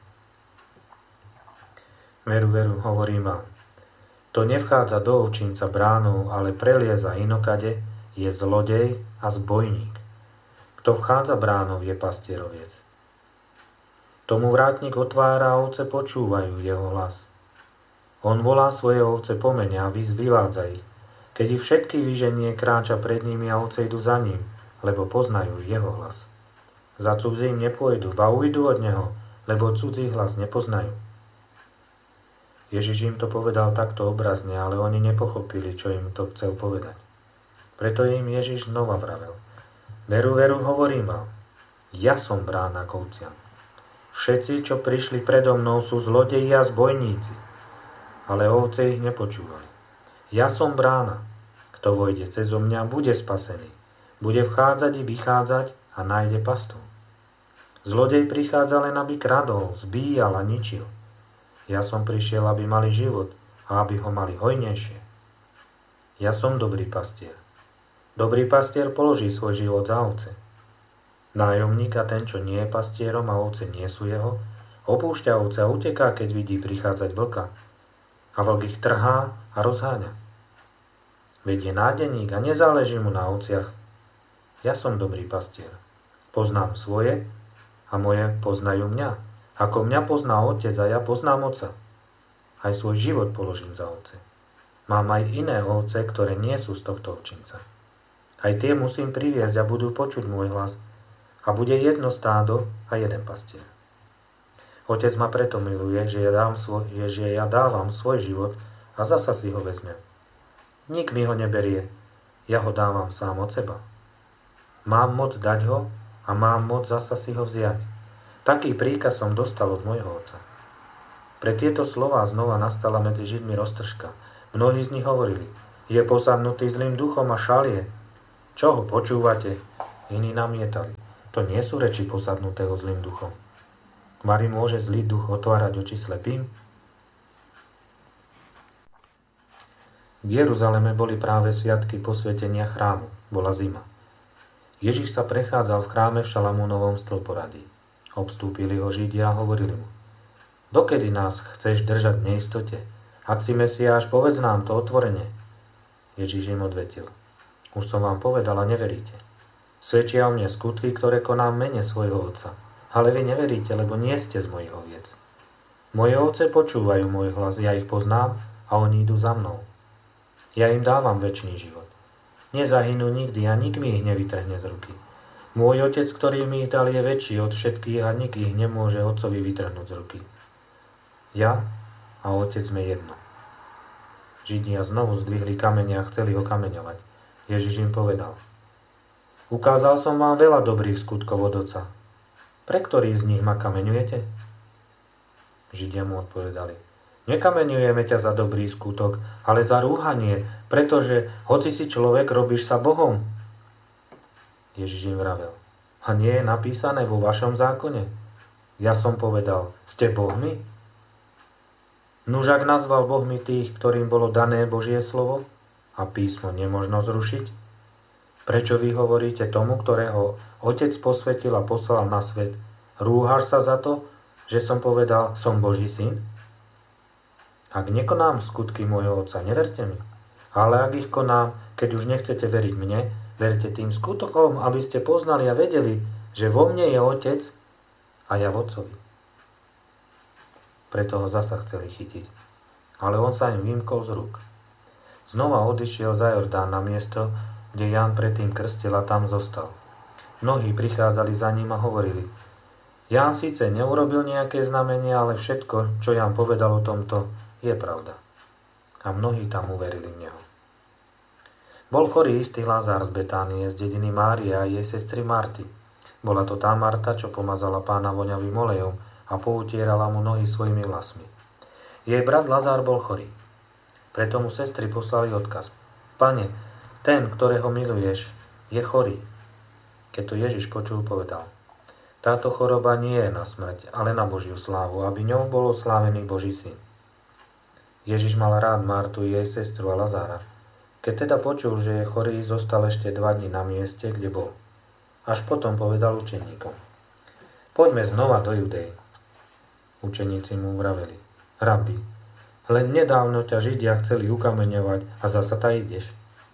Veru, veru, hovorím vám, to nevchádza do ovčinca bránou, ale prelieza inokade, je zlodej a zbojník. Kto vchádza bránou, je pastieroviec. Tomu vrátnik otvára a ovce počúvajú jeho hlas. On volá svoje ovce po mene a vyvádza ich. Keď ich všetky vyženie, kráča pred nimi a ovce idú za ním, lebo poznajú jeho hlas. Za cudzím nepôjdu, ba ujdu od neho, lebo cudzí hlas nepoznajú. Ježiš im to povedal takto obrazne, ale oni nepochopili, čo im to chcel povedať. Preto im Ježiš znova vravel. Veru, veru, hovorím vám, ja som brána k ovciam. Všetci, čo prišli predo mnou, sú zlodeji a zbojníci, ale ovce ich nepočúvali. Ja som brána. Kto vojde cezo mňa, bude spasený. Bude vchádzať i vychádzať a nájde pastu. Zlodej prichádza len, aby kradol, zbíjal a ničil. Ja som prišiel, aby mali život a aby ho mali hojnejšie. Ja som dobrý pastier. Dobrý pastier položí svoj život za ovce. Nájomník a ten, čo nie je pastierom a ovce nie sú jeho, opúšťa ovce a uteká, keď vidí prichádzať vlka. A vlk ich trhá a rozháňa. Veď je nádeník a nezáleží mu na ovciach. Ja som dobrý pastier. Poznám svoje a moje poznajú mňa. Ako mňa pozná otec a ja poznám otca. Aj svoj život položím za ovce. Mám aj iné ovce, ktoré nie sú z tohto ovčinca. Aj tie musím priviesť a budú počuť môj hlas. A bude jedno stádo a jeden pastier. Otec ma preto miluje, že ja, dám svoj, že ja dávam svoj život a zasa si ho vezmem. Nik mi ho neberie, ja ho dávam sám od seba. Mám moc dať ho a mám moc zasa si ho vziať. Taký príkaz som dostal od môjho otca. Pre tieto slová znova nastala medzi Židmi roztržka. Mnohí z nich hovorili, Je posadnutý zlým duchom a šalie. Čo ho počúvate? Iní namietali. To nie sú reči posadnutého zlým duchom. Mari môže zlý duch otvárať oči slepým? V Jeruzaleme boli práve sviatky posvetenia chrámu. Bola zima. Ježiš sa prechádzal v chráme v Šalamúnovom stĺporadí. Obstúpili ho Židia a hovorili mu: Dokedy nás chceš držať v neistote? Ak si Mesiáš, povedz nám to otvorene. Ježiš im odvetil: Už som vám povedal a neveríte. Svedčia o mne skutky, ktoré konám v mene svojho Otca. Ale vy neveríte, lebo nie ste z mojich oviec. Moje ovce počúvajú môj hlas, ja ich poznám a oni idú za mnou. Ja im dávam večný život. Nezahynú nikdy a nik mi ich nevytrhne z ruky. Môj Otec, ktorý mi ich dal, je väčší od všetkých a nik ich nemôže Otcovi vytrhnúť z ruky. Ja a Otec sme jedno. Židia znovu zdvihli kamene a chceli ho kameňovať. Ježiš im povedal: Ukázal som vám veľa dobrých skutkov od Otca. Pre ktorý z nich ma kameňujete? Židia mu odpovedali: Nekameňujeme ťa za dobrý skutok, ale za rúhanie, pretože hoci si človek, robíš sa Bohom. Ježiš im vravel: A nie je napísané vo vašom zákone? Ja som povedal: Ste bohmi? Nuž ak nazval bohmi tých, ktorým bolo dané Božie slovo, a písmo nemožno zrušiť, prečo vy hovoríte tomu, ktorého Otec posvetil a poslal na svet: Rúhaš sa za to, že som povedal: Som Boží syn? Ak nekonám skutky môjho Otca, neverte mi. Ale ak ich konám, keď už nechcete veriť mne, verte tým skutkom, aby ste poznali a vedeli, že vo mne je Otec a ja v Otcovi. Preto ho zasa chceli chytiť. Ale on sa im vymkol z rúk. Znova odišiel za Jordán na miesto, kde Ján predtým krstil, a tam zostal. Mnohí prichádzali za ním a hovorili: Ján síce neurobil nejaké znamenie, ale všetko, čo Ján povedal o tomto, je pravda. A mnohí tam uverili v neho. Bol chorý istý Lazár z Betánie, z dediny Márie a jej sestry Marty. Bola to tá Marta, čo pomazala Pána voňavým olejom a poutierala mu nohy svojimi vlasmi. Jej brat Lazár bol chorý. Preto mu sestry poslali odkaz: Pane, ten, ktorého miluješ, je chorý. Keď to Ježiš počul, povedal: Táto choroba nie je na smrť, ale na Božiu slávu, aby ňou bol oslávený Boží syn. Ježiš mal rád Martu, jej sestru a Lazára. Keď teda počul, že je chorý, zostal ešte dva dni na mieste, kde bol. Až potom povedal učeníkom: Poďme znova do Judej. Učeníci mu vraveli: Rabi, len nedávno ťa Židia chceli ukameňovať a zasa ta ideš.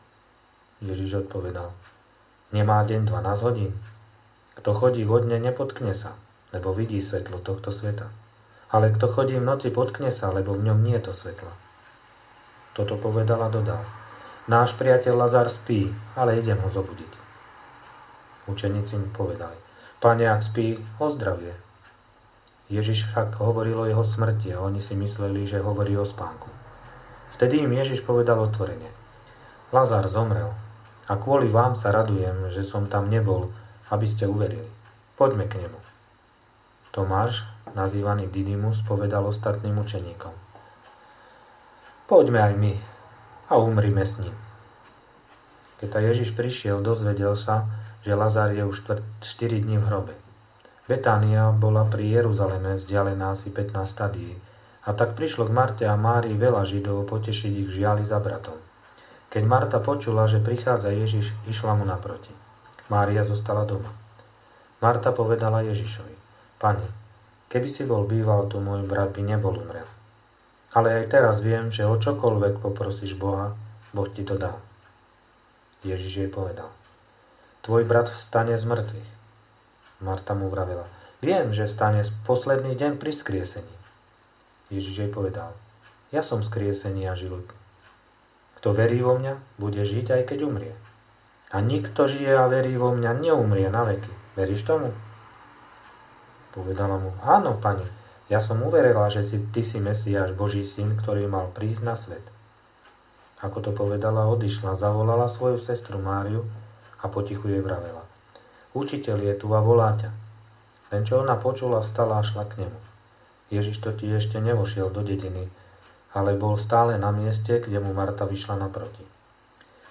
Ježiš odpovedal: Nemá deň dvanásť hodín. Kto chodí vo dne, nepotkne sa, lebo vidí svetlo tohto sveta. Ale kto chodí v noci, potkne sa, lebo v ňom nie je to svetla. Toto povedal a dodal: Náš priateľ Lazár spí, ale idem ho zobudiť. Učeníci mu povedali: Pane, ak spí, ozdravie. Ježiš však hovoril o jeho smrti a oni si mysleli, že hovorí o spánku. Vtedy im Ježiš povedal otvorene: Lazár zomrel a kvôli vám sa radujem, že som tam nebol, aby ste uverili. Poďme k nemu. Tomáš, nazývaný Didymus, povedal ostatným učeníkom: Poďme aj my a umrime s ním. Keď ta Ježiš prišiel, dozvedel sa, že Lazár je už štyri dní v hrobe. Betánia bola pri Jeruzaleme, vzdialená asi pätnásť stadií, a tak prišlo k Marte a Márii veľa Židov potešiť ich žiali za bratom. Keď Marta počula, že prichádza Ježiš, išla mu naproti. Mária zostala doma. Marta povedala Ježišovi: Pane, keby si bol býval tu, môj brat by nebol umrel. Ale aj teraz viem, že o čokoľvek poprosíš Boha, Boh ti to dá. Ježiš jej povedal: Tvoj brat vstane z mŕtvych. Marta mu vravela: Viem, že vstane v posledný deň pri skriesení. Ježiš jej povedal: Ja som skriesenie a život. Kto verí vo mňa, bude žiť, aj keď umrie. A nikto žije a verí vo mňa, neumrie na veky. Veríš tomu? Povedala mu: Áno, Pane, ja som uverila, že si, ty si Mesiáš, Boží syn, ktorý mal prísť na svet. Ako to povedala, odišla, zavolala svoju sestru Máriu a potichu jej vravela: Učiteľ je tu a volá ťa. Len čo ona počula, vstala a šla k nemu. Ježiš totiž ešte nevošiel do dediny, ale bol stále na mieste, kde mu Marta vyšla naproti.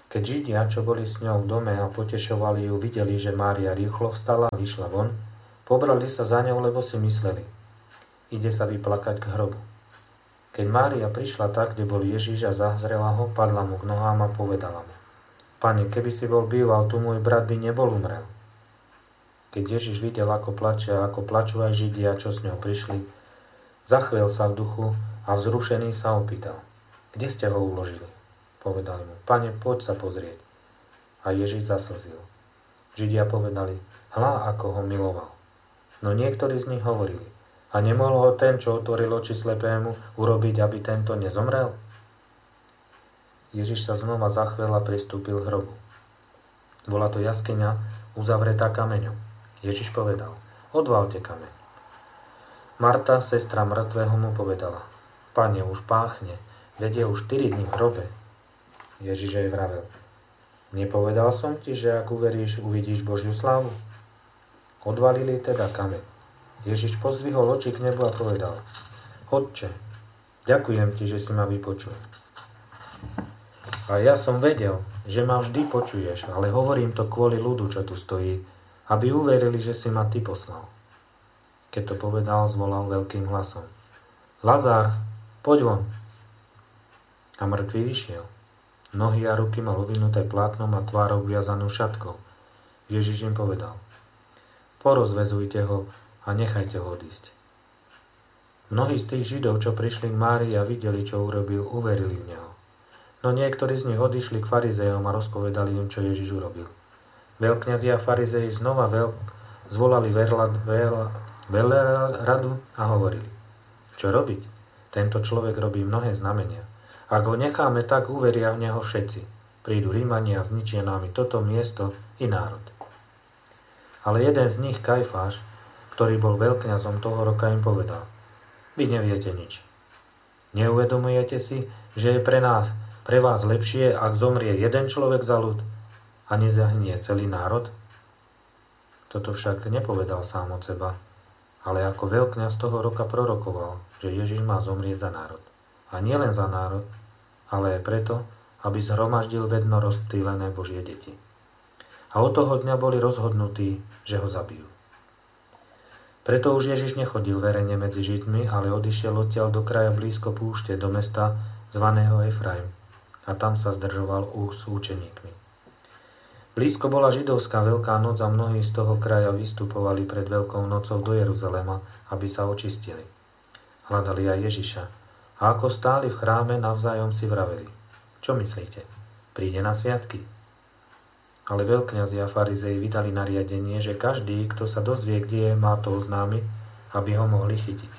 Keď Židia, čo boli s ňou v dome a potešovali ju, videli, že Mária rýchlo vstala a vyšla von, pobrali sa za ňou, lebo si mysleli, ide sa vyplakať k hrobu. Keď Mária prišla tak, kde bol Ježiš a zazrela ho, padla mu k nohám a povedala mu: Pane, keby si bol býval, tu môj brat by nebol umrel. Keď Ježiš videl, ako plače a ako plačú aj Židia, čo s ňou prišli, zachvel sa v duchu a vzrušený sa opýtal: Kde ste ho uložili? Povedali mu: Pane, poď sa pozrieť. A Ježiš zaslzil. Židia povedali: Hľa, ako ho miloval. No niektorí z nich hovorili: A nemohol ho ten, čo otvoril oči slepému, urobiť, aby tento nezomrel? Ježiš sa znova zachvel a pristúpil k hrobu. Bola to jaskyňa uzavretá kameňom. Ježiš povedal: Odvalte kameň. Marta, sestra mŕtvého, mu povedala: Pane, už páchne, veď je už štyri dní v hrobe. Ježiš jej vravel: Nepovedal som ti, že ak uveríš, uvidíš Božiu slávu? Odvalili teda kameň. Ježiš pozdvihol oči k nebu a povedal: Otče, ďakujem ti, že si ma vypočul. A ja som vedel, že ma vždy počuješ, ale hovorím to kvôli ľudu, čo tu stojí, aby uverili, že si ma ty poslal. Keď to povedal, zvolal veľkým hlasom: Lazár, poď von. A mŕtvý vyšiel. Nohy a ruky mal uvinuté plátnom a tvár obviazanú šatkou. Ježiš im povedal: Porozvezujte ho a nechajte ho odísť. Mnohí z tých Židov, čo prišli k Márii a videli, čo urobil, uverili v neho. No niektorí z nich odišli k farizejom a rozpovedali im, čo Ježiš urobil. Veľkňazi a farizeji znova veľ, zvolali veľa, veľa, veľa radu a hovorili: Čo robiť? Tento človek robí mnohé znamenia. Ak ho necháme, tak uveria v neho všetci. Prídu Rímania a zničia nám toto miesto i národ. Ale jeden z nich, Kajfáš, ktorý bol veľkňazom toho roka, im povedal: Vy neviete nič. Neuvedomujete si, že je pre nás, pre vás lepšie, ak zomrie jeden človek za ľud a nezahynie celý národ? Toto však nepovedal sám od seba, ale ako veľkňaz toho roka prorokoval, že Ježiš má zomrieť za národ. A nielen za národ, ale aj preto, aby zhromaždil vedno rozptýlené Božie deti. A od toho dňa boli rozhodnutí, že ho zabijú. Preto už Ježiš nechodil verejne medzi Židmi, ale odišiel odtiaľ do kraja blízko púšte, do mesta zvaného Efraim, a tam sa zdržoval s učeníkmi. Blízko bola židovská Veľká noc a mnohí z toho kraja vystupovali pred Veľkou nocou do Jeruzalema, aby sa očistili. Hľadali aj Ježiša. A ako stáli v chráme, navzájom si vraveli: Čo myslíte? Príde na sviatky? Ale veľkňazi a farizei vydali nariadenie, že každý, kto sa dozvie, kde je, má to oznámiť, aby ho mohli chytiť.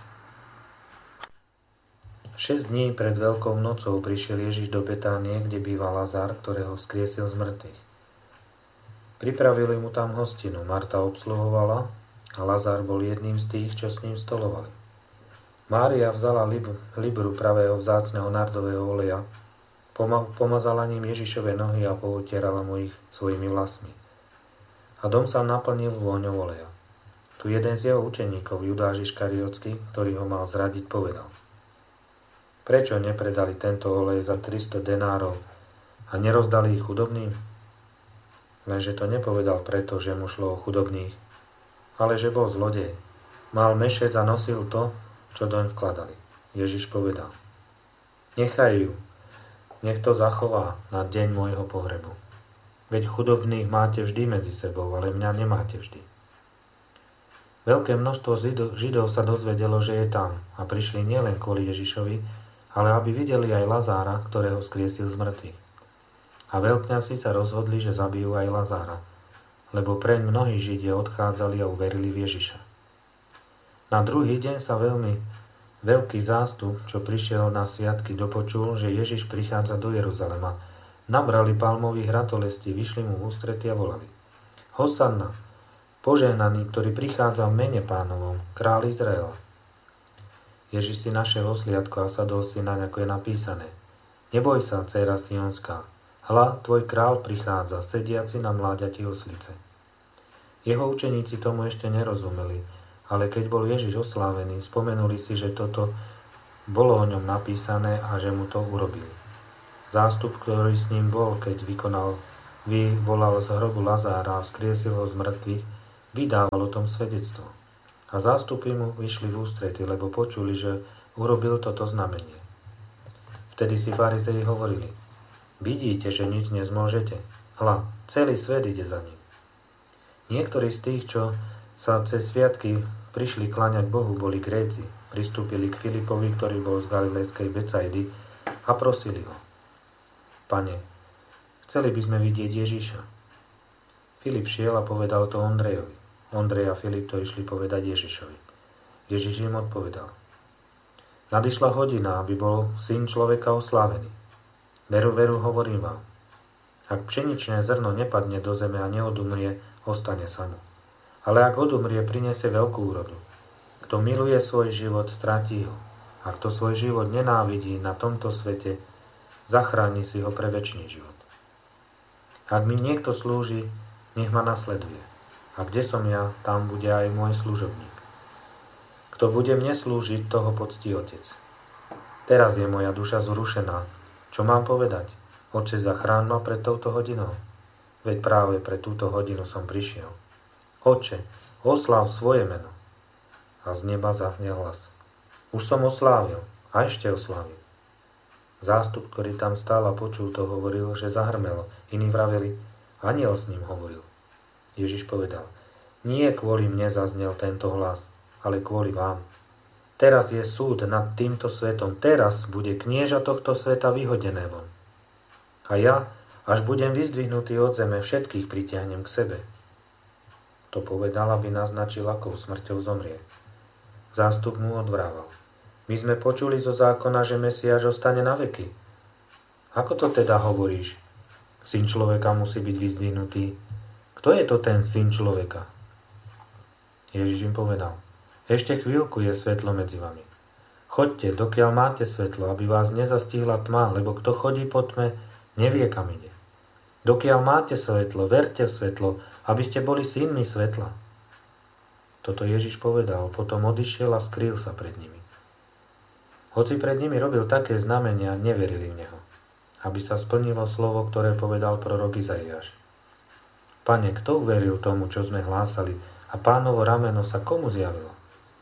Šesť dní pred Veľkou nocou prišiel Ježiš do Betánie, kde býval Lazár, ktorého vzkriesil z mŕtvych. Pripravili mu tam hostinu, Marta obsluhovala a Lazár bol jedným z tých, čo s ním stolovali. Mária vzala lib, libru pravého vzácneho nardového oleja, poma, pomazala ním Ježišove nohy a poutierala mu ich svojimi vlasmi. A dom sa naplnil vôňou oleja. Tu jeden z jeho učeníkov, Judáš Iškariotský, ktorý ho mal zradiť, povedal: Prečo nepredali tento olej za tristo denárov a nerozdali ich chudobným? Lenže to nepovedal preto, že mu šlo o chudobných, ale že bol zlodej. Mal mešec a nosil to, čo doň vkladali. Ježiš povedal: Nechaj ju, nech to zachová na deň môjho pohrebu. Veď chudobných máte vždy medzi sebou, ale mňa nemáte vždy. Veľké množstvo Židov sa dozvedelo, že je tam, a prišli nielen kvôli Ježišovi, ale aby videli aj Lazára, ktorého skriesil z mŕtvych. A veľkňazi sa rozhodli, že zabijú aj Lazára, lebo preň mnohí Židia odchádzali a uverili v Ježiša. Na druhý deň sa veľmi veľký zástup, čo prišiel na sviatky, dopočul, že Ježiš prichádza do Jeruzalema. Nabrali palmových ratolestí, vyšli mu v ústrety a volali: Hosanna, požehnaný, ktorý prichádza v mene Pánovom, kráľ Izraela. Ježiš si našiel osliadko a sadol si naň, ako je napísané: Neboj sa, dcéra Sionská, hľa, tvoj kráľ prichádza, sediaci na mláďati oslice. Jeho učeníci tomu ešte nerozumeli, ale keď bol Ježiš oslávený, spomenuli si, že toto bolo o ňom napísané a že mu to urobili. Zástup, ktorý s ním bol, keď vykonal, vyvolal z hrobu Lazára a vzkriesil ho z mŕtvych, vydával o tom svedectvo. A zástupy mu vyšli v ústrety, lebo počuli, že urobil toto znamenie. Vtedy si farizei hovorili: vidíte, že nič nezmôžete? Hľa, celý svet ide za ním. Niektorí z tých, čo sa cez sviatky prišli kláňať Bohu, boli Gréci. Pristúpili k Filipovi, ktorý bol z Galilejskej Becajdy, a prosili ho: Pane, chceli by sme vidieť Ježiša. Filip šiel a povedal to Ondrejovi. Ondrej a Filip to išli povedať Ježišovi. Ježiš im odpovedal: nadišla hodina, aby bol Syn človeka oslávený. Veru, veru, hovorím vám, ak pšeničné zrno nepadne do zeme a neodumrie, ostane samo. Ale ak odumrie, prinesie veľkú úrodu. Kto miluje svoj život, stratí ho. A kto svoj život nenávidí na tomto svete, zachráni si ho pre večný život. Ak mi niekto slúži, nech ma nasleduje. A kde som ja, tam bude aj môj služobník. Kto bude mne slúžiť, toho poctí Otec. Teraz je moja duša zrušená. Čo mám povedať? Otče, zachrán ma pred touto hodinou. Veď práve pre túto hodinu som prišiel. Otče, osláv svoje meno. A z neba zahnel hlas: už som oslávil, a ešte oslávil. Zástup, ktorý tam stál a počul to, hovoril, že zahrmelo. Iní vraveli: anjel s ním hovoril. Ježiš povedal: nie kvôli mne zaznel tento hlas, ale kvôli vám. Teraz je súd nad týmto svetom. Teraz bude knieža tohto sveta vyhodené von. A ja, až budem vyzdvihnutý od zeme, všetkých pritiahnem k sebe. To povedal, aby naznačil, akou smrťou zomrie. Zástup mu odvrával: my sme počuli zo zákona, že Mesiáš ostane na veky. Ako to teda hovoríš? Syn človeka musí byť vyzdvihnutý. Kto je to ten syn človeka? Ježiš im povedal: ešte chvíľku je svetlo medzi vami. Choďte, dokiaľ máte svetlo, aby vás nezastihla tma, lebo kto chodí po tme, nevie, kam ide. Dokiaľ máte svetlo, verte v svetlo, aby ste boli synmi svetla. Toto Ježiš povedal, potom odišiel a skrýl sa pred nimi. Hoci pred nimi robil také znamenia, neverili v neho, aby sa splnilo slovo, ktoré povedal prorok Izaiáš. Pane, kto uveril tomu, čo sme hlásali, a Pánovo rameno sa komu zjavilo?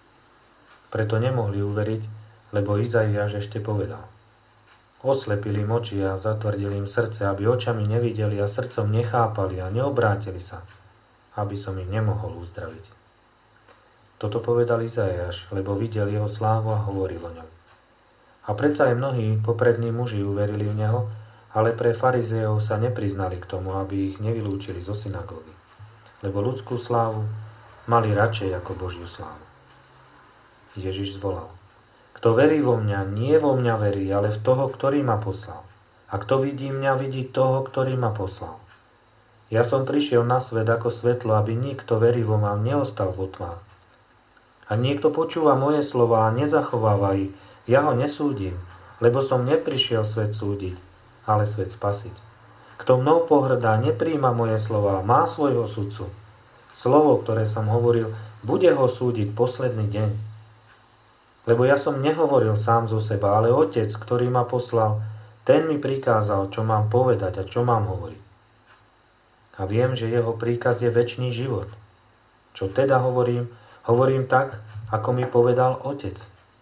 Preto nemohli uveriť, lebo Izaiáš ešte povedal: oslepili im oči a zatvrdili im srdce, aby očami nevideli a srdcom nechápali a neobrátili sa, aby som ich nemohol uzdraviť. Toto povedal Izaiáš, lebo videl jeho slávu a hovoril o ňom. A predsa aj mnohí poprední muži uverili v neho, ale pre farizejov sa nepriznali k tomu, aby ich nevylúčili zo synagógy, lebo ľudskú slávu mali radšej ako Božiu slávu. Ježiš zvolal: kto verí vo mňa, nie vo mňa verí, ale v toho, ktorý ma poslal. A kto vidí mňa, vidí toho, ktorý ma poslal. Ja som prišiel na svet ako svetlo, aby nikto verivo ma neostal vo tmách. A niekto počúva moje slová a nezachováva ich, ja ho nesúdim, lebo som neprišiel svet súdiť, ale svet spasiť. Kto mnou pohrdá, nepríjma moje slová, má svojho sudcu. Slovo, ktoré som hovoril, bude ho súdiť posledný deň. Lebo ja som nehovoril sám zo seba, ale Otec, ktorý ma poslal, ten mi prikázal, čo mám povedať a čo mám hovoriť. A viem, že jeho príkaz je večný život. Čo teda hovorím, hovorím tak, ako mi povedal Otec.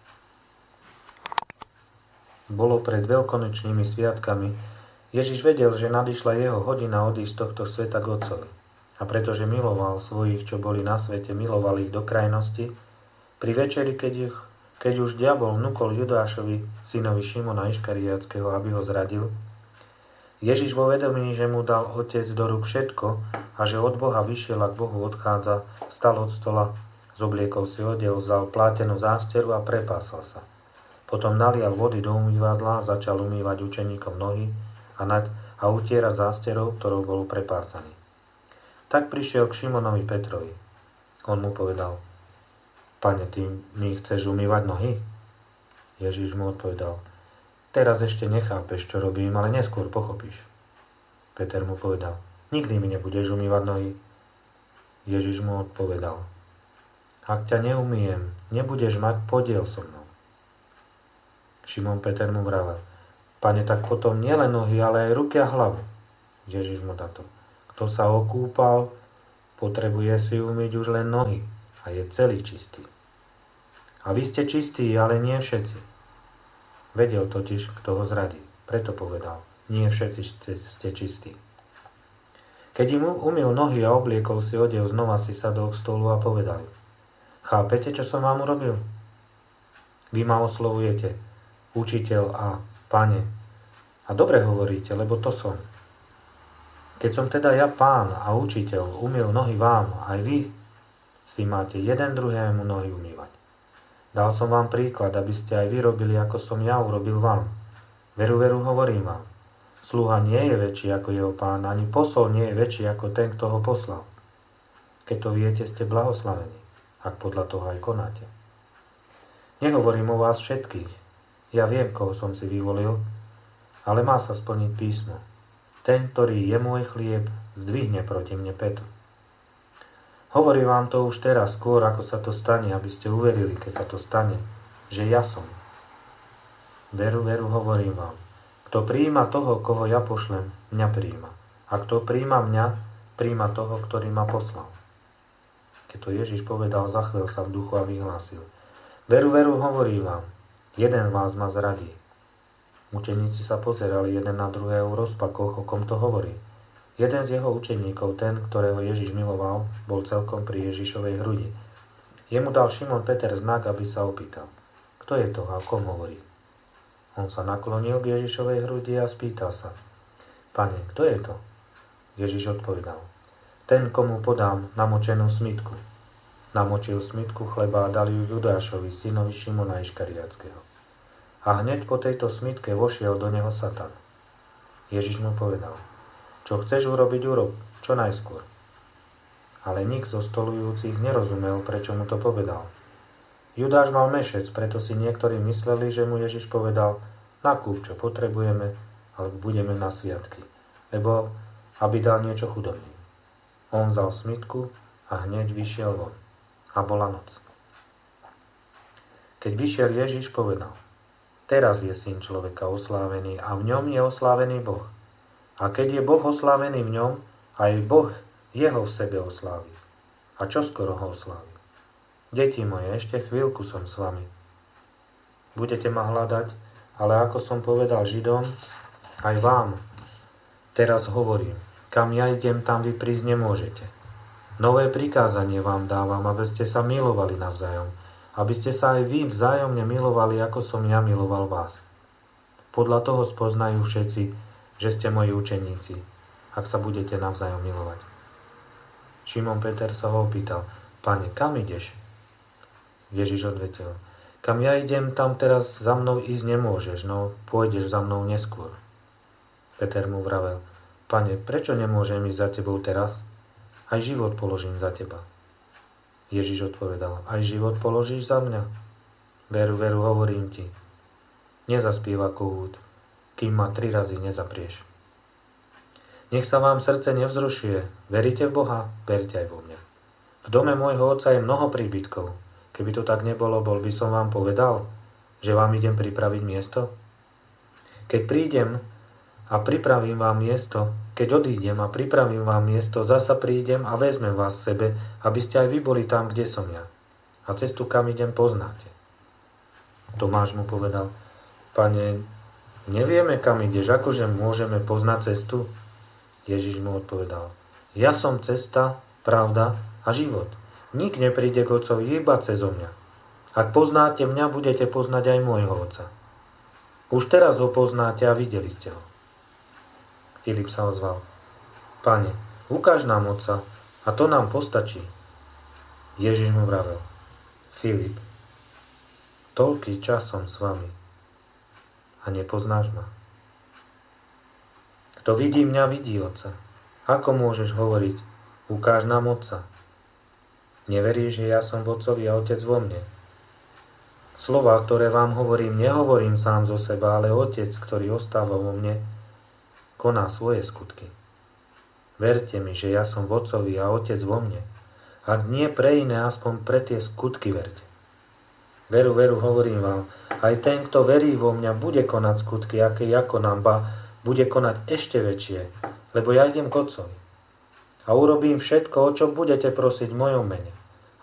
Bolo pred veľkonočnými sviatkami. Ježiš vedel, že nadišla jeho hodina odísť z tohto sveta k Otcovi. A pretože miloval svojich, čo boli na svete, miloval ich do krajnosti, pri večeri, keď, ich, keď už diabol vnúkol Judášovi, synovi Šimona Iškariátskeho, aby ho zradil, Ježiš vo vedomí, že mu dal Otec do rúk všetko a že od Boha vyšiel a k Bohu odchádza, vstal od stola, zobliekol si odev, vzal plátenú zásteru a prepásal sa. Potom nalial vody do umývadla, začal umývať učeníkom nohy a, naď, a utierať zásterou, ktorou bol prepásaný. Tak prišiel k Šimonovi Petrovi. On mu povedal: Pane, ty mi chceš umývať nohy? Ježiš mu odpovedal: Teraz ešte nechápeš, čo robím, ale neskôr pochopíš. Peter mu povedal: Nikdy mi nebudeš umývať nohy. Ježiš mu odpovedal: Ak ťa neumýjem, nebudeš mať podiel so mnou. Šimon Peter mu vravel: Pane, tak potom nielen nohy, ale aj ruky a hlavu. Ježiš mu na to. Kto sa okúpal, potrebuje si umyť už len nohy a je celý čistý. A vy ste čistí, ale nie všetci. Vedel totiž, kto ho zradí. Preto povedal, nie všetci ste, ste čistí. Keď im umyl nohy a obliekol si odev, znova si sadol k stolu a povedal: Chápete, čo som vám urobil? Vy ma oslovujete učiteľ a pane. A dobre hovoríte, lebo to som. Keď som teda ja pán a učiteľ umyl nohy vám, aj vy si máte jeden druhému nohy umývať. Dal som vám príklad, aby ste aj vy robili, ako som ja urobil vám. Veru, veru, hovorím vám. Sluha nie je väčší ako jeho pán, ani posol nie je väčší ako ten, kto ho poslal. Keď to viete, ste blahoslavení, ak podľa toho aj konáte. Nehovorím o vás všetkých. Ja viem, koho som si vyvolil, ale má sa splniť písmo. Ten, ktorý je môj chlieb, zdvihne proti mne pätu. Hovorím vám to už teraz, skôr ako sa to stane, aby ste uverili, keď sa to stane, že ja som. Veru, veru, hovorím vám. Kto prijíma toho, koho ja pošlem, mňa prijíma. A kto prijíma mňa, prijíma toho, ktorý ma poslal. Keď to Ježiš povedal, zachvel sa v duchu a vyhlásil: Veru, veru, hovorím vám, jeden vás ma zradí. Učeníci sa pozerali jeden na druhého v rozpakoch, o kom to hovorí. Jeden z jeho učeníkov, ten, ktorého Ježiš miloval, bol celkom pri Ježišovej hrudi. Jemu dal Šimon Peter znak, aby sa opýtal: Kto je to a o kom hovorí? On sa naklonil k Ježišovej hrudi a spýtal sa: Pane, kto je to? Ježiš odpovedal: Ten, komu podám namočenú smytku. Namočil smytku chleba a dal ju Judášovi, synovi Šimona Iškariátskeho. A hneď po tejto smytke vošiel do neho Satan. Ježiš mu povedal: Čo chceš urobiť, urob, čo najskôr. Ale nik zo stolujúcich nerozumel, prečo mu to povedal. Judáš mal mešec, preto si niektorí mysleli, že mu Ježiš povedal: Nakúp, čo potrebujeme, alebo budeme na sviatky, lebo aby dal niečo chudobným. On vzal smytku a hneď vyšiel von. A bola noc. Keď vyšiel Ježiš, povedal: Teraz je Syn človeka oslávený a v ňom je oslávený Boh. A keď je Boh oslávený v ňom, aj Boh jeho v sebe oslávi. A čoskoro ho oslávi. Deti moje, ešte chvíľku som s vami. Budete ma hľadať, ale ako som povedal Židom, aj vám teraz hovorím, kam ja idem, tam vy prísť nemôžete. Nové prikázanie vám dávam, aby ste sa milovali navzájom, aby ste sa aj vy vzájomne milovali, ako som ja miloval vás. Podľa toho spoznajú všetci, že ste moji učeníci, ak sa budete navzájom milovať. Šimon Peter sa ho opýtal: Pane, kam ideš? Ježiš odvetil: Kam ja idem, tam teraz za mnou ísť nemôžeš, no pôjdeš za mnou neskôr. Peter mu vravel: Pane, prečo nemôžem ísť za tebou teraz? Aj život položím za teba. Ježiš odpovedal: Aj život položíš za mňa? Veru, veru, hovorím ti, nezaspieva kohút, kým ma tri razy nezaprieš. Nech sa vám srdce nevzrušuje. Veríte v Boha? Verte aj vo mňa. V dome môjho otca je mnoho príbytkov. Keby to tak nebolo, bol by som vám povedal, že vám idem pripraviť miesto? Keď prídem a pripravím vám miesto, keď odídem a pripravím vám miesto, zasa prídem a vezmem vás sebe, aby ste aj vy boli tam, kde som ja. A cestu, kam idem, poznáte. Tomáš mu povedal: Pane, nevieme, kam ideš, akože môžeme poznať cestu? Ježiš mu odpovedal: Ja som cesta, pravda a život. Nik nepríde k Otcovi iba cezo mňa. Ak poznáte mňa, budete poznať aj môjho Otca. Už teraz ho poznáte a videli ste ho. Filip sa ozval: Pane, ukáž nám Otca a to nám postačí. Ježiš mu vravel: Filip, toľký čas som s vami a nepoznáš ma. Kto vidí mňa, vidí Otca. Ako môžeš hovoriť: Ukáž nám Otca? Neveríš, že ja som v Otcovi a Otec vo mne? Slová, ktoré vám hovorím, nehovorím sám zo seba, ale Otec, ktorý ostáva vo mne, koná svoje skutky. Verte mi, že ja som v Otcovi a Otec vo mne. Ak nie pre iné, aspoň pre tie skutky verte. Veru, veru, hovorím vám, aj ten, kto verí vo mňa, bude konať skutky, aké ja konám, ba bude konať ešte väčšie, lebo ja idem k Otcovi. A urobím všetko, o čo budete prosiť v mojom mene.